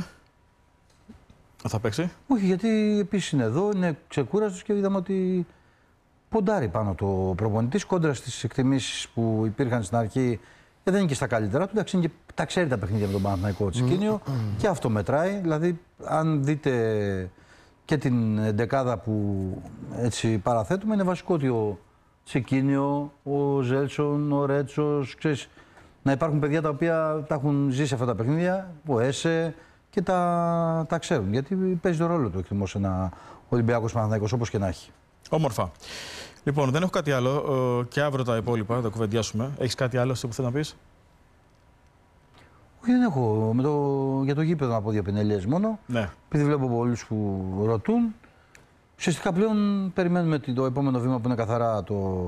Θα παίξει. Όχι, γιατί επίσης είναι εδώ, είναι ξεκούραστος και είδαμε ότι ποντάρει πάνω το προπονητής κόντρα στις εκτιμήσεις που υπήρχαν στην αρχή. Δεν είναι και στα καλύτερα του. Εντάξει, και τα ξέρει τα παιχνίδια με τον Παναθηναϊκό Τσικίνιο και αυτό μετράει. Δηλαδή, αν δείτε και την δεκάδα που έτσι παραθέτουμε, είναι βασικό ότι ο Τσικίνιο, ο Ζέλσον, ο Ρέτσος, ξέρεις, να υπάρχουν παιδιά τα οποία τα έχουν ζήσει αυτά τα παιχνίδια, ο Έσε και τα ξέρουν. Γιατί παίζει τον ρόλο του εκτιμώ σε ένα Ολυμπιακός Παναθηναϊκός, όπως και να έχει. Όμορφα. Λοιπόν, δεν έχω κάτι άλλο και αύριο τα υπόλοιπα θα τα κουβεντιάσουμε. Έχεις κάτι άλλο που θες να πεις? Όχι, δεν έχω. Για το γήπεδο να πω δύο πινελιές μόνο. Ναι. Επειδή βλέπω πολλούς που ρωτούν. Ουσιαστικά πλέον περιμένουμε το επόμενο βήμα που είναι καθαρά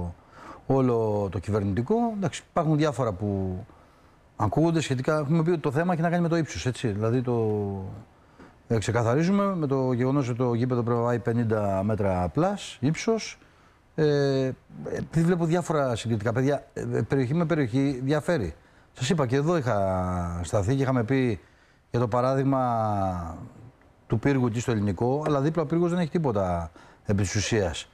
όλο το κυβερνητικό. Εντάξει, υπάρχουν διάφορα που ακούγονται σχετικά. Έχουμε πει ότι το θέμα έχει να κάνει με το ύψος, έτσι. Δηλαδή ξεκαθαρίζουμε με το γεγονός ότι το γήπεδο πρέπει να πάει 50 μέτρα πλάς ύψος. Επειδή βλέπω διάφορα συγκριτικά παιδιά, περιοχή με περιοχή διαφέρει. Σας είπα και εδώ είχα σταθεί και είχαμε πει για το παράδειγμα του πύργου εκεί στο ελληνικό, αλλά δίπλα ο πύργος δεν έχει τίποτα επί της ουσίας.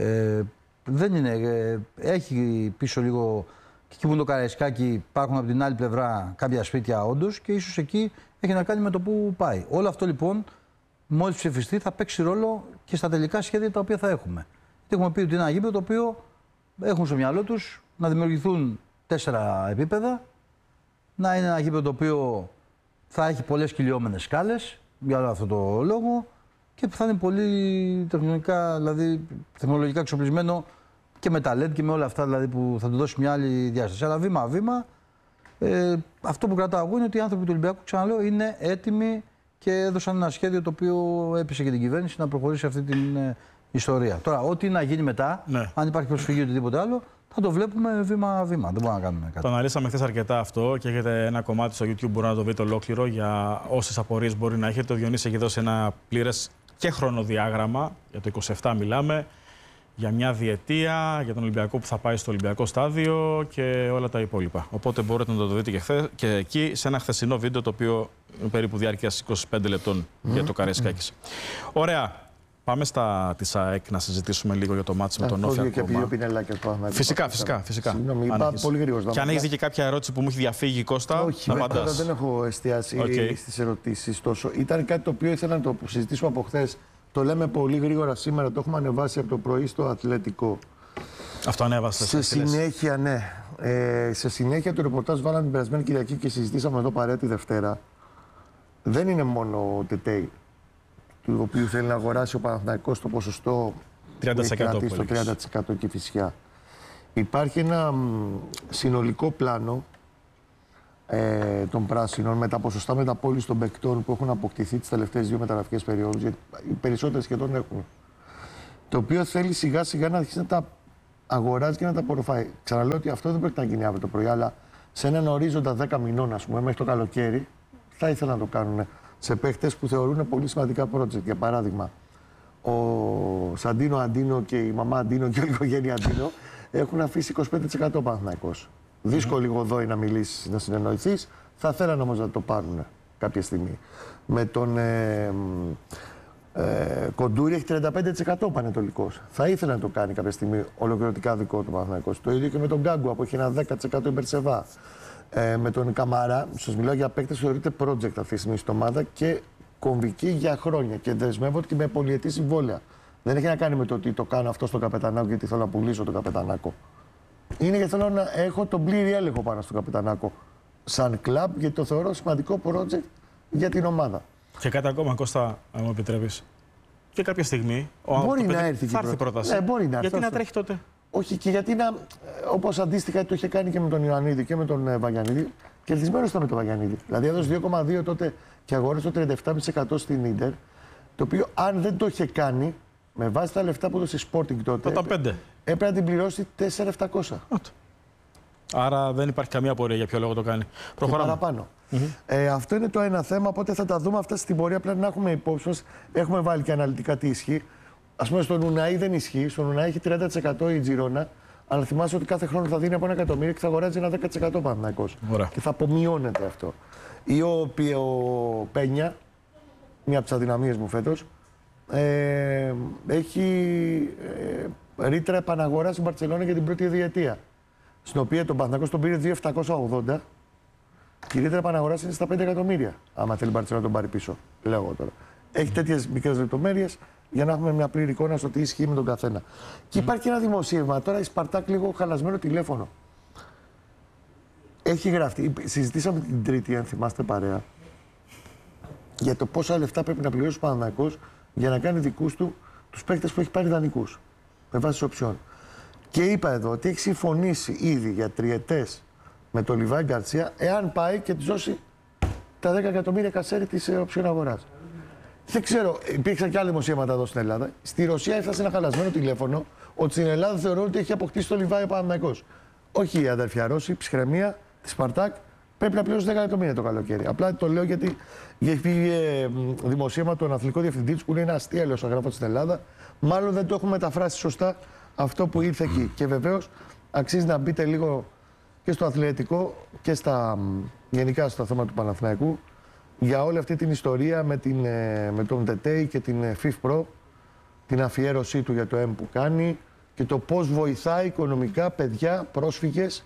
Δεν είναι, έχει πίσω λίγο, και εκεί που είναι το Καραϊσκάκι υπάρχουν από την άλλη πλευρά κάποια σπίτια όντως και ίσως εκεί έχει να κάνει με το που πάει. Όλο αυτό λοιπόν, μόλις ψηφιστεί, θα παίξει ρόλο και στα τελικά σχέδια τα οποία θα έχουμε. Έχουμε πει ότι είναι ένα γήπεδο το οποίο έχουν στο μυαλό τους να δημιουργηθούν 4 επίπεδα, να είναι ένα γήπεδο το οποίο θα έχει πολλές κυλιόμενες σκάλες για όλο αυτό το λόγο και που θα είναι πολύ τεχνολογικά εξοπλισμένο και με τα LED και με όλα αυτά δηλαδή, που θα του δώσει μια άλλη διάσταση. Αλλά βήμα-βήμα, αυτό που κρατάω εγώ είναι ότι οι άνθρωποι του Ολυμπιακού, ξαναλέω, είναι έτοιμοι και έδωσαν ένα σχέδιο το οποίο έπεισε και την κυβέρνηση να προχωρήσει αυτή την ιστορία. Τώρα, ό,τι να γίνει μετά, αν υπάρχει προσφυγή ή οτιδήποτε άλλο, θα το βλέπουμε βήμα-βήμα. Δεν μπορούμε να κάνουμε κάτι. Το αναλύσαμε χθες αρκετά αυτό και έχετε ένα κομμάτι στο YouTube, μπορεί να το βρείτε ολόκληρο για όσες απορίες μπορεί να έχετε. Ο Διονύσης έχει δώσει ένα πλήρες και χρονοδιάγραμμα, για το 27 μιλάμε, για μια διετία, για τον Ολυμπιακό που θα πάει στο Ολυμπιακό στάδιο και όλα τα υπόλοιπα. Οπότε μπορείτε να το δείτε και εκεί σε ένα χθεσινό βίντεο το οποίο είναι περίπου διάρκειας 25 λεπτών για το Καραϊσκάκης. Ωραία. Πάμε της ΑΕΚ να συζητήσουμε λίγο για το μάτς με τον Όφη ακόμα. Φυσικά. Συγγνώμη, είπα πολύ γρήγορα. Και αν έχεις δει και κάποια ερώτηση που μου έχει διαφύγει, Κώστα, όχι, να απαντάς. Όχι, δεν έχω εστιάσει στις ερωτήσεις τόσο. Ήταν κάτι το οποίο ήθελα να το συζητήσουμε από χθες. Το λέμε πολύ γρήγορα σήμερα, το έχουμε ανεβάσει από το πρωί στο Αθλητικό. Αυτό ανέβασε. Σε συνέχεια, ναι. Σε συνέχεια το ρεπορτάζ βάλαμε την περασμένη Κυριακή και συζητήσαμε εδώ παρέα τη Δευτέρα. Δεν είναι μόνο ο Τετέι, του οποίου θέλει να αγοράσει ο Παναθηναϊκός το ποσοστό 30% στο 30% και φυσικά. Υπάρχει ένα συνολικό πλάνο των πράσινων με τα ποσοστά μεταπώληση των παικτών που έχουν αποκτηθεί τις τελευταίες 2 μεταγραφικές περιόδους, γιατί οι περισσότεροι σχεδόν έχουν. Το οποίο θέλει σιγά σιγά να αρχίσει να τα αγοράζει και να τα απορροφάει. Ξαναλέω ότι αυτό δεν πρέπει να γίνει αύριο το πρωί, αλλά σε έναν ορίζοντα 10 μηνών, ας πούμε, μέχρι το καλοκαίρι, θα ήθελα να το κάνουν σε παίχτες που θεωρούν πολύ σημαντικά project. Για παράδειγμα, ο Σαντίνο Αντίνο και η μαμά Αντίνο και η οικογένεια Αντίνο έχουν αφήσει 25% Παναθηναϊκός. Δύσκολο Γοδόη να μιλήσει, να συνεννοηθεί. Θα θέλαν όμως να το πάρουν κάποια στιγμή. Με τον Κοντούρη έχει 35% Πανετολικός. Θα ήθελε να το κάνει κάποια στιγμή ολοκληρωτικά δικό του Παναθηναϊκός. Το ίδιο και με τον Γκάγκουα που έχει ένα 10% Ιμπερσεβά. Με τον Καμαρά, σας μιλάω για παίκτες που θεωρείται project αυτή τη στιγμή στην ομάδα και κομβική για χρόνια. Και δεσμεύονται και με πολυετή συμβόλαια. Δεν έχει να κάνει με το ότι το κάνω αυτό στον Καπετανάκο γιατί θέλω να πουλήσω τον Καπετανάκο. Είναι γιατί θέλω να έχω τον πλήρη έλεγχο πάνω στον Καπετανάκο σαν κλαμπ, γιατί το θεωρώ σημαντικό project για την ομάδα. Και κάτι ακόμα, Κώστα, αν μου επιτρέπεις. Και κάποια στιγμή μπορεί να έρθει θα έρθει πρόταση. Μπορεί να έρθει. Γιατί να τρέχει τότε. Όχι, και γιατί να. Όπως αντίστοιχα το είχε κάνει και με τον Ιωαννίδη και με τον Βαγιανίδη, κερδισμένος ήταν με τον Βαγιανίδη. Δηλαδή έδωσε 2,2 τότε και αγόρασε το 37% στην Ίντερ. Το οποίο αν δεν το είχε κάνει, με βάση τα λεφτά που έδωσε Sporting τότε. Τα 5. Έπρεπε να την πληρώσει 4.700. Άρα δεν υπάρχει καμία απορία για ποιο λόγο το κάνει. Προχωράμε. Παραπάνω. Αυτό είναι το ένα θέμα, οπότε θα τα δούμε αυτά στην πορεία. Πρέπει να έχουμε υπόψη μας. Έχουμε βάλει και αναλυτικά τι ισχύει. Ας πούμε, στον Ουναή δεν ισχύει. Στον Ουναή έχει 30% η Τζιρόνα. Αλλά θυμάσαι ότι κάθε χρόνο θα δίνει από 1 εκατομμύριο και θα αγοράζει ένα 10% Παναθηναϊκός. Και θα απομειώνεται αυτό. Ή ο Πένια, μία από τις αδυναμίες μου φέτος, έχει ρήτρα επαναγορά στην Μπαρτσελόνα για την πρώτη διετία. Στην οποία τον Παναθηναϊκός τον πήρε 2.780 και η ρήτρα επαναγορά είναι στα 5 εκατομμύρια. Άμα θέλει η Μπαρτσελόνα να τον πάρει πίσω. Λέω εγώ τώρα. Έχει τέτοιες μικρές λεπτομέρειες για να έχουμε μια πλήρη εικόνα στο τι ισχύει με τον καθένα. Και υπάρχει ένα δημοσίευμα. Τώρα η Σπαρτάκ λίγο χαλασμένο τηλέφωνο. Έχει γραφτεί. Συζητήσαμε την Τρίτη, αν θυμάστε παρέα, για το πόσα λεφτά πρέπει να πληρώσει ο Παναθηναϊκός για να κάνει δικούς του τους παίκτες που έχει πάρει δανεικούς. Με βάση οψιών. Και είπα εδώ ότι έχει συμφωνήσει ήδη για τριετές με τον Λιβάη Γκαρσία, εάν πάει και του δώσει τα 10 εκατομμύρια κασέρι της οψιών αγοράς. Δεν ξέρω, υπήρξαν και άλλα δημοσίευματα εδώ στην Ελλάδα. Στη Ρωσία έφτασε ένα χαλασμένο τηλέφωνο ότι στην Ελλάδα θεωρούν ότι έχει αποκτήσει το Λιβάη ο Παναθηναϊκός. Όχι η αδερφιά Ρώση, ψυχραιμία τη Σπαρτάκ. Πρέπει να πληρώσει 10 εκατομμύρια το καλοκαίρι. Απλά το λέω γιατί έχει φύγει δημοσίευμα του αθλητικού διευθυντή του που είναι αστεία, λέω, γράφω στην Ελλάδα. Μάλλον δεν το έχουμε μεταφράσει σωστά αυτό που ήρθε εκεί. Και βεβαίως αξίζει να μπείτε λίγο και στο αθλητικό και γενικά στο θέμα του Παναθηναϊκού για όλη αυτή την ιστορία με τον Τετέι και την FIF Pro, την αφιέρωσή του για το M που κάνει και το πώς βοηθάει οικονομικά παιδιά, πρόσφυγες,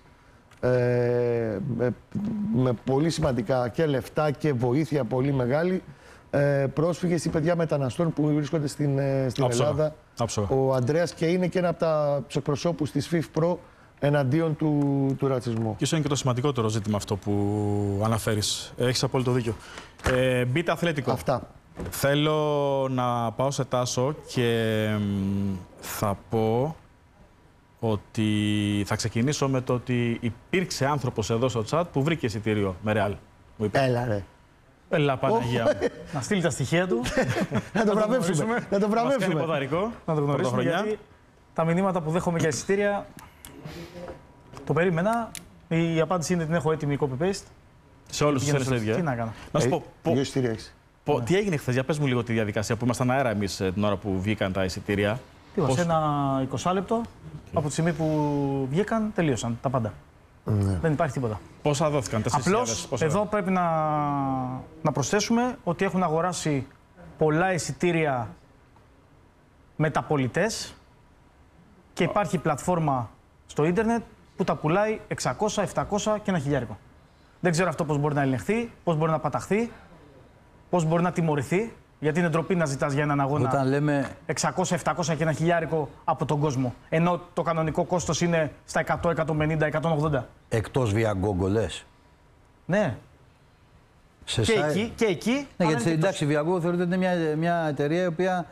με πολύ σημαντικά και λεφτά και βοήθεια πολύ μεγάλη, πρόσφυγες ή παιδιά μεταναστών που βρίσκονται στην Ελλάδα. Ο Ανδρέας και είναι και ένα από τους εκπροσώπους της FIF Pro εναντίον του ρατσισμού. Και ίσως είναι και το σημαντικότερο ζήτημα αυτό που αναφέρεις. Έχεις απόλυτο δίκιο. Μπείτε αθλητικό. Αυτά. Θέλω να πάω σε Τάσο και θα πω ότι θα ξεκινήσω με το ότι υπήρξε άνθρωπος εδώ στο chat που βρήκε εισιτήριο με Ρεάλ. Έλα ρε. Έλα Παναγία μου. Να στείλει τα στοιχεία του. Να το βραβεύσουμε. Να το βραβεύσουμε. Να το γνωρίσουμε, γιατί τα μηνύματα που δέχομαι για εισιτήρια το περίμενα. Η απάντηση είναι ότι την έχω έτοιμη copy-paste. Σε όλους τους θέλεις ίδια. Τι να κάνω. Να σου πω. Τι έγινε χθες, για πες μου λίγο τη διαδικασία που ήμασταν αέρα εμείς την ώρα που βγήκαν τα εισιτήρια. Σε ένα 20 λεπτό από τη στιγμή που βγήκαν, τελείωσαν τα πάντα. Ναι. Δεν υπάρχει τίποτα. Πόσα δόθηκαν, 4.000. Απλώς εδώ πρέπει να προσθέσουμε ότι έχουν αγοράσει πολλά εισιτήρια μεταπολιτές και υπάρχει πλατφόρμα στο ίντερνετ που τα πουλάει 600, 700 και ένα χιλιάρικο. Δεν ξέρω αυτό πώς μπορεί να ελεγχθεί, πώς μπορεί να παταχθεί, πώς μπορεί να τιμωρηθεί. Γιατί είναι ντροπή να ζητάς για έναν αγώνα όταν λέμε 600, 700 και ένα χιλιάρικο από τον κόσμο. Ενώ το κανονικό κόστος είναι στα 100, 150, 180. Εκτός Viagogo λες. Ναι. Σε και εκεί. Ναι, γιατί εντάξει, η Viagogo θεωρείται ότι είναι μια εταιρεία η οποία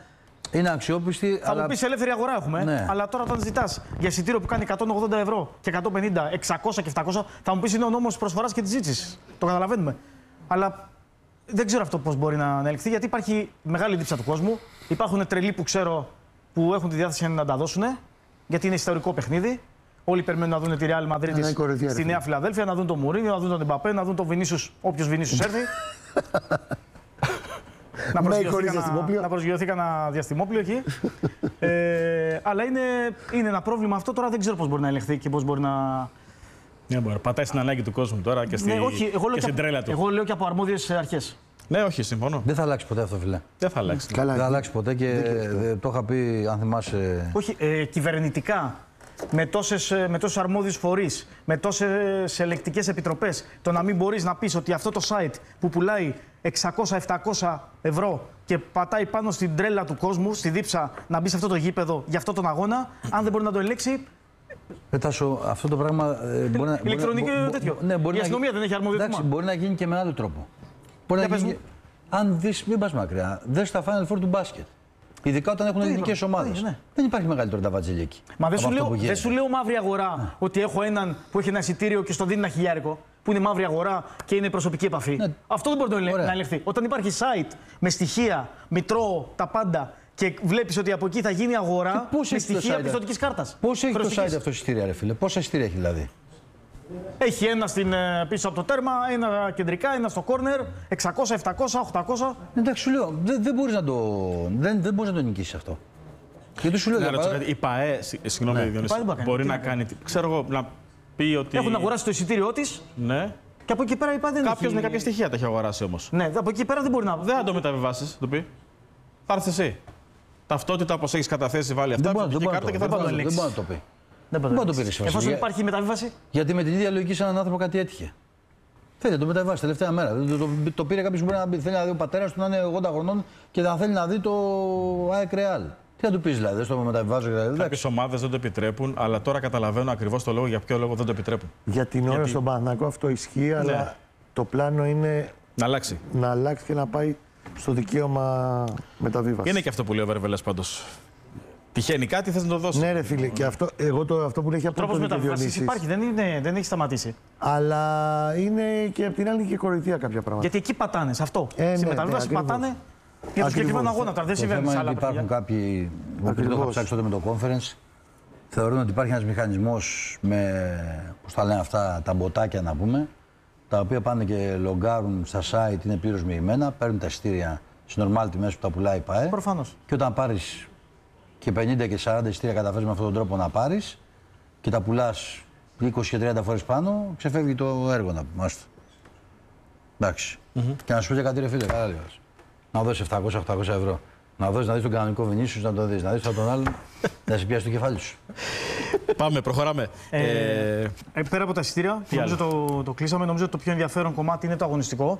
Είναι αξιόπιστη. Θα μου πεις ελεύθερη αγορά έχουμε. Ναι. Αλλά τώρα όταν ζητάς για εισιτήριο που κάνει 180 ευρώ και 150, 600 και 700, θα μου πεις είναι ο νόμος προσφοράς και της ζήτησης. Το καταλαβαίνουμε. Αλλά δεν ξέρω αυτό πώς μπορεί να ελεγχθεί, γιατί υπάρχει μεγάλη δίψα του κόσμου. Υπάρχουν τρελοί που ξέρω που έχουν τη διάθεση να τα δώσουν, γιατί είναι ιστορικό παιχνίδι. Όλοι περιμένουν να δουν τη Real Madrid στη Νέα Φιλαδέλφια, να δουν τον Μουρίνιο, να δουν τον Εμπαπέ, να δουν τον Βινίσιους, όποιος Βινίσιους έρθει. Να προσγειωθεί κανένα διαστημόπλιο εκεί. Αλλά είναι ένα πρόβλημα αυτό. Τώρα δεν ξέρω πώς μπορεί να ελεγχθεί και πώς μπορεί να. Ναι, μπορεί. Πατάει στην ανάγκη του κόσμου τώρα και στην τρέλα του. Εγώ λέω και από αρμόδιες αρχές. Ναι, όχι, συμφωνώ. Δεν θα αλλάξει ποτέ αυτό, φίλε. Δεν θα αλλάξει. Δεν θα αλλάξει ποτέ και το είχα πει, αν θυμάσαι. Όχι, κυβερνητικά. Με τόσους αρμόδιους φορείς, με τόσες ελεκτικές επιτροπές, το να μην μπορείς να πεις ότι αυτό το site που πουλάει 600-700 ευρώ και πατάει πάνω στην τρέλα του κόσμου, στη δίψα, να μπει σε αυτό το γήπεδο για αυτόν τον αγώνα, αν δεν μπορεί να το ελέγξει. Πετάσω, αυτό το πράγμα μπορεί να. Ηλεκτρονικό τέτοιο. Ναι, η αστυνομία δεν έχει αρμοδιότητα. Εντάξει, μπορεί να γίνει και με άλλο τρόπο. Μπορεί να γίνει. Αν δεις, μην πας μακριά, δες τα Final Four του μπάσκετ. Ειδικά όταν έχουν ελληνικές ομάδες. Ναι. Δεν υπάρχει μεγαλύτερο ταβατζέλι εκεί. Μα δεν σου λέω μαύρη αγορά ότι έχω έναν που έχει ένα εισιτήριο και στο δίνει ένα χιλιάρικο, που είναι μαύρη αγορά και είναι προσωπική επαφή. Ναι. Αυτό δεν μπορεί να ελεγχθεί. Όταν υπάρχει site με στοιχεία, μητρό, τα πάντα και βλέπεις ότι από εκεί θα γίνει αγορά με στοιχεία πιστωτικής κάρτας. Πώς έχει το site αυτό εισιτήρια, ρε φίλε, πόσα εισιτήρια έχει δηλαδή? Έχει ένα πίσω από το τέρμα, ένα κεντρικά, ένα στο κόρνερ, 600, 700, 800. Εντάξει, σου λέω, δεν μπορείς να το νικήσεις αυτό. Γιατί σου λέω, η ΠΑΕ, συγγνώμη, Διονύση, μπορεί να κάνει, ξέρω εγώ, να πει ότι... Έχουν αγοράσει το εισιτήριό της. Ναι. Και από εκεί πέρα η ΠΑΕ δεν έχει... Κάποιος με κάποια στοιχεία τα έχει αγοράσει όμως. Ναι, από εκεί πέρα δεν μπορεί να... Δεν θα το μεταβιβάσεις, το πει. Θα έρθεις εσύ. Ταυτότητα, όπως έχεις καταθέσει, βάλει αυτά, δεν μπορεί να το πει. Δεν μπορεί να το πει. Εφόσον υπάρχει μεταβίβαση. Γιατί με την ίδια λογική σε έναν άνθρωπο κάτι έτυχε. Θέλει να το μεταβάσει τελευταία μέρα. Το πήρε κάποιο που μπορεί να θέλει να δει ο πατέρα του να είναι 80 χρονών και να θέλει να δει το ΑΕΚ Real. Τι να του πει δηλαδή, δεν το μεταβιβάζω δηλαδή. Κάποιες ομάδες δεν το επιτρέπουν, αλλά τώρα καταλαβαίνω ακριβώς το λόγο για ποιο λόγο δεν το επιτρέπουν. Για την ώρα στον Παναθηναϊκό αυτό ισχύει, αλλά το πλάνο είναι να αλλάξει και να πάει στο δικαίωμα μεταβίβαση. Είναι και αυτό που λέει ο Βερβελές πάντως. Τυχαίνει κάτι, θες να το δώσεις. Ναι, ρε φίλε, και αυτό που έχει από τρόπος μεταβίβασης υπάρχει, δεν έχει σταματήσει. Αλλά είναι και απ' την άλλη και κοροϊδία κάποια πράγματα. Γιατί εκεί πατάνε, σε αυτό. Στη μεταβίβαση πατάνε για το συγκεκριμένο αγώνα. Τώρα δεν συμβαίνει σε άλλα πράγματα. Υπάρχουν κάποιοι, επειδή το είχα ψάξει τότε με το conference, θεωρούν ότι υπάρχει ένας μηχανισμός με, πώς τα λένε αυτά, τα μποτάκια να πούμε, τα οποία πάνε και λογκάρουν στα site, είναι πλήρως μοιημένα, παίρνουν τα εισιτήρια στις normal τιμές που τα πουλάει η ΠΑΕ. Προφανώς. Και όταν πάρεις και 50 και 40 εισιτήρια καταφέρεις με αυτόν τον τρόπο να πάρεις και τα πουλάς 20 και 30 φορές πάνω, ξεφεύγει το έργο να πούμε. Εντάξει. Και να σου πει κάτι, ρε φίλε, καλά λίγο. Να δώσεις 700-800 ευρώ. Να δώσεις να δεις τον κανονικό Βινίσιους, να το δεις. Να δεις τον άλλον, να σε πιάσει το κεφάλι σου. Πάμε, προχωράμε. Πέρα από τα εισιτήρια, νομίζω το κλείσαμε. Νομίζω ότι το πιο ενδιαφέρον κομμάτι είναι το αγωνιστικό.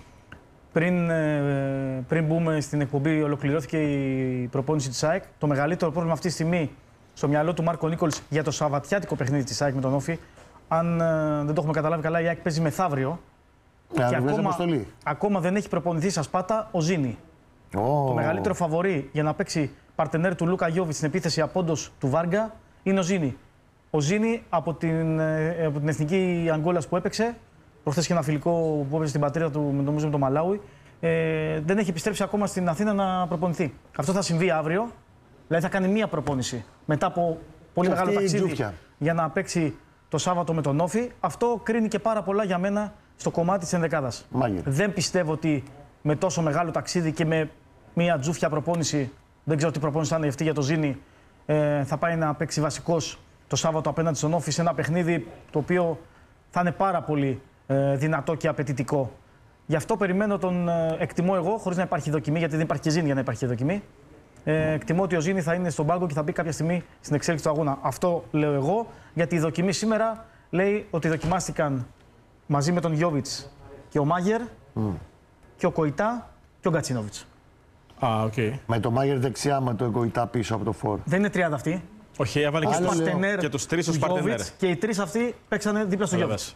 Πριν μπούμε στην εκπομπή, ολοκληρώθηκε η προπόνηση της ΑΕΚ. Το μεγαλύτερο πρόβλημα αυτή τη στιγμή στο μυαλό του Μάρκο Νίκολς για το σαββατιάτικο παιχνίδι της ΑΕΚ με τον Όφη, αν δεν το έχουμε καταλάβει καλά, η ΑΕΚ παίζει μεθαύριο. Και ακόμα δεν έχει προπονηθεί στα Σπάτα ο Ζήνη. Το μεγαλύτερο φαβορί για να παίξει παρτενέρ του Λούκα Γιόβιτς στην επίθεση απόντος του Βάργκα είναι ο Ζήνη. Ο Ζήνη από την εθνική Αγγόλας που έπαιξε, προχθές και ένα φιλικό που έπαιζε στην πατρίδα του με το Μαλάουι, δεν έχει επιστρέψει ακόμα στην Αθήνα να προπονηθεί. Αυτό θα συμβεί αύριο. Δηλαδή θα κάνει μία προπόνηση μετά από πολύ μεγάλο ταξίδι για να παίξει το Σάββατο με τον Όφη. Αυτό κρίνει και πάρα πολλά για μένα στο κομμάτι της ενδεκάδας. Δεν πιστεύω ότι με τόσο μεγάλο ταξίδι και με μία τζούφια προπόνηση, δεν ξέρω τι προπόνηση θα είναι αυτή για το Ζήνη, θα πάει να παίξει βασικός το Σάββατο απέναντι στον Όφη σε ένα παιχνίδι το οποίο θα είναι πάρα πολύ δυνατό και απαιτητικό. Γι' αυτό περιμένω εκτιμώ εγώ, χωρίς να υπάρχει δοκιμή, γιατί δεν υπάρχει και Ζήνη για να υπάρχει δοκιμή. Εκτιμώ ότι ο Ζήνη θα είναι στον πάγκο και θα μπει κάποια στιγμή στην εξέλιξη του αγώνα. Αυτό λέω εγώ, γιατί η δοκιμή σήμερα λέει ότι δοκιμάστηκαν μαζί με τον Γιόβιτς και ο Μάγερ και ο Κοϊτά και ο Γκατσίνοβιτς. Με το Μάγερ δεξιά, με το Κοϊτά πίσω από το φόρ. Δεν είναι 30 αυτοί. Όχι, έβαλε και τους τρεις ως παρτενέρ. Και οι τρεις αυτοί παίξανε δίπλα στο Γιόβιτς.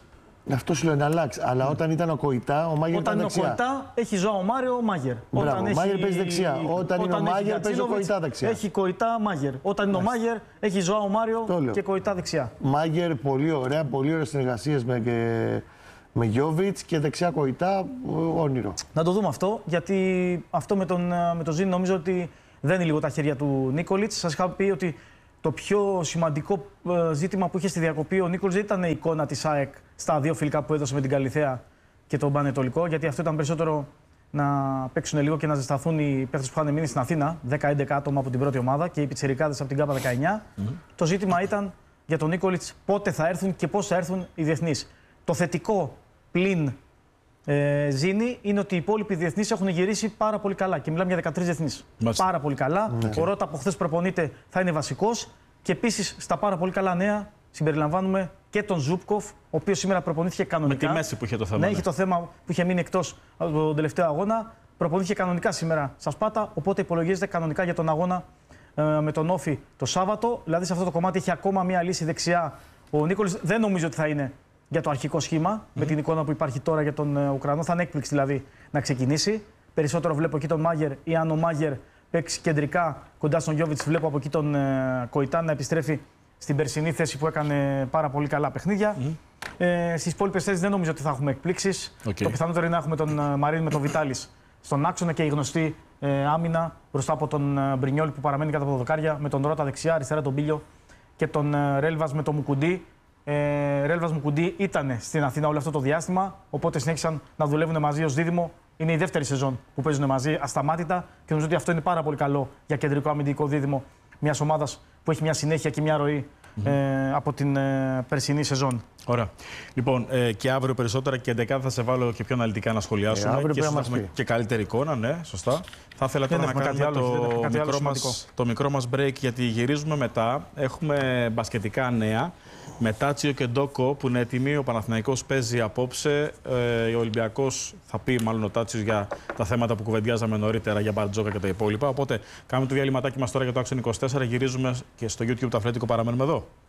Αυτό σου λέω να αλλάξει. Αλλά όταν ήταν ο Κοϊτά, ο Μάγερ ήταν δεξιά. Όταν είναι ο Κοϊτά, έχει Ζωάο Μάριο, Μάγερ. Μπράβο, ο Μάγερ παίζει δεξιά. Όταν είναι ο Μάγερ, παίζει ο Κοϊτά δεξιά. Έχει Κοϊτά, Μάγερ. Όταν είναι ο Μάγερ, έχει Ζωάο Μάριο και Κοϊτά δεξιά. Μάγερ, πολύ ωραία, πολύ ωραίες συνεργασίες με Γιόβιτς και δεξιά Κοϊτά, όνειρο. Να το δούμε αυτό, γιατί αυτό με τον Ζήνη νομίζω ότι δεν είναι λίγο τα χέρια του Νίκολιτς. Σας είχα πει ότι το πιο σημαντικό ζήτημα που είχε στη διακοπή ο Νίκολιτς δεν ήταν η εικόνα της ΑΕΚ στα 2 φιλικά που έδωσε με την Καλιθέα και τον Πανετολικό, γιατί αυτό ήταν περισσότερο να παίξουν λίγο και να ζεσταθούν οι παίκτες που είχαν μείνει στην Αθήνα, 10-11 άτομα από την πρώτη ομάδα και οι πιτσιρικάδες από την ΚΑΠΑ 19. Το ζήτημα ήταν για τον Νίκολιτς πότε θα έρθουν και πώς θα έρθουν οι διεθνείς. Το θετικό πλην Ζήνη είναι ότι οι υπόλοιποι διεθνείς έχουν γυρίσει πάρα πολύ καλά και μιλάμε για 13 διεθνείς. Πάρα πολύ καλά. Ο Ρώτα από χθες προπονείται, θα είναι βασικός και επίσης στα πάρα πολύ καλά νέα συμπεριλαμβάνουμε και τον Ζούπκοφ, ο οποίος σήμερα προπονήθηκε κανονικά. Με τη μέση που είχε το θέμα. Ναι, είχε το θέμα που είχε μείνει εκτός από τον τελευταίο αγώνα. Προπονήθηκε κανονικά σήμερα στα Σπάτα, οπότε υπολογίζεται κανονικά για τον αγώνα με τον Όφη το Σάββατο. Δηλαδή σε αυτό το κομμάτι έχει ακόμα μία λύση δεξιά. Ο Νίκολιτς δεν νομίζω ότι θα είναι για το αρχικό σχήμα, με την εικόνα που υπάρχει τώρα για τον Ουκρανό. Θα είναι έκπληξη δηλαδή να ξεκινήσει. Περισσότερο βλέπω εκεί τον Μάγερ, ή αν ο Μάγερ παίξει κεντρικά κοντά στον Γιόβιτς, βλέπω από εκεί τον Κοϊτά να επιστρέφει στην περσινή θέση που έκανε πάρα πολύ καλά παιχνίδια. Στις υπόλοιπες θέσεις δεν νομίζω ότι θα έχουμε εκπλήξεις. Το πιθανότερο είναι να έχουμε τον Μαρίν με τον Βιτάλης στον άξονα και η γνωστή άμυνα μπροστά από τον Μπρινιόλ που παραμένει κάτω από τα δοκάρια, με τον Ρώτα δεξιά, αριστερά τον Μπίλιο και τον Ρέλβας με τον Μουκουντή. Ρέλβας Μουκουντή ήταν στην Αθήνα όλο αυτό το διάστημα, οπότε συνέχισαν να δουλεύουν μαζί ως δίδυμο. Είναι η δεύτερη σεζόν που παίζουν μαζί ασταμάτητα και νομίζω ότι αυτό είναι πάρα πολύ καλό για κεντρικό αμυντικό δίδυμο μιας ομάδας που έχει μια συνέχεια και μια ροή από την περσινή σεζόν. Ωραία. Λοιπόν, και αύριο περισσότερα και 11 θα σε βάλω και πιο αναλυτικά να σχολιάσουμε και θα έχουμε και καλύτερη εικόνα, ναι, σωστά. Θα ήθελα τώρα να κάνουμε το μικρό μας break, γιατί γυρίζουμε μετά. Έχουμε μπασκετικά νέα. Με Τάτσιο και Ντόκο που είναι έτοιμοι. Ο Παναθηναϊκός παίζει απόψε. Ο Ολυμπιακός θα πει, μάλλον ο Τάτσιος, για τα θέματα που κουβεντιάζαμε νωρίτερα για Μπαρτζόκα και τα υπόλοιπα. Οπότε κάνουμε το διαλυματάκι μας τώρα για το Action 24. Γυρίζουμε και στο YouTube το Αθλέτικο. Παραμένουμε εδώ.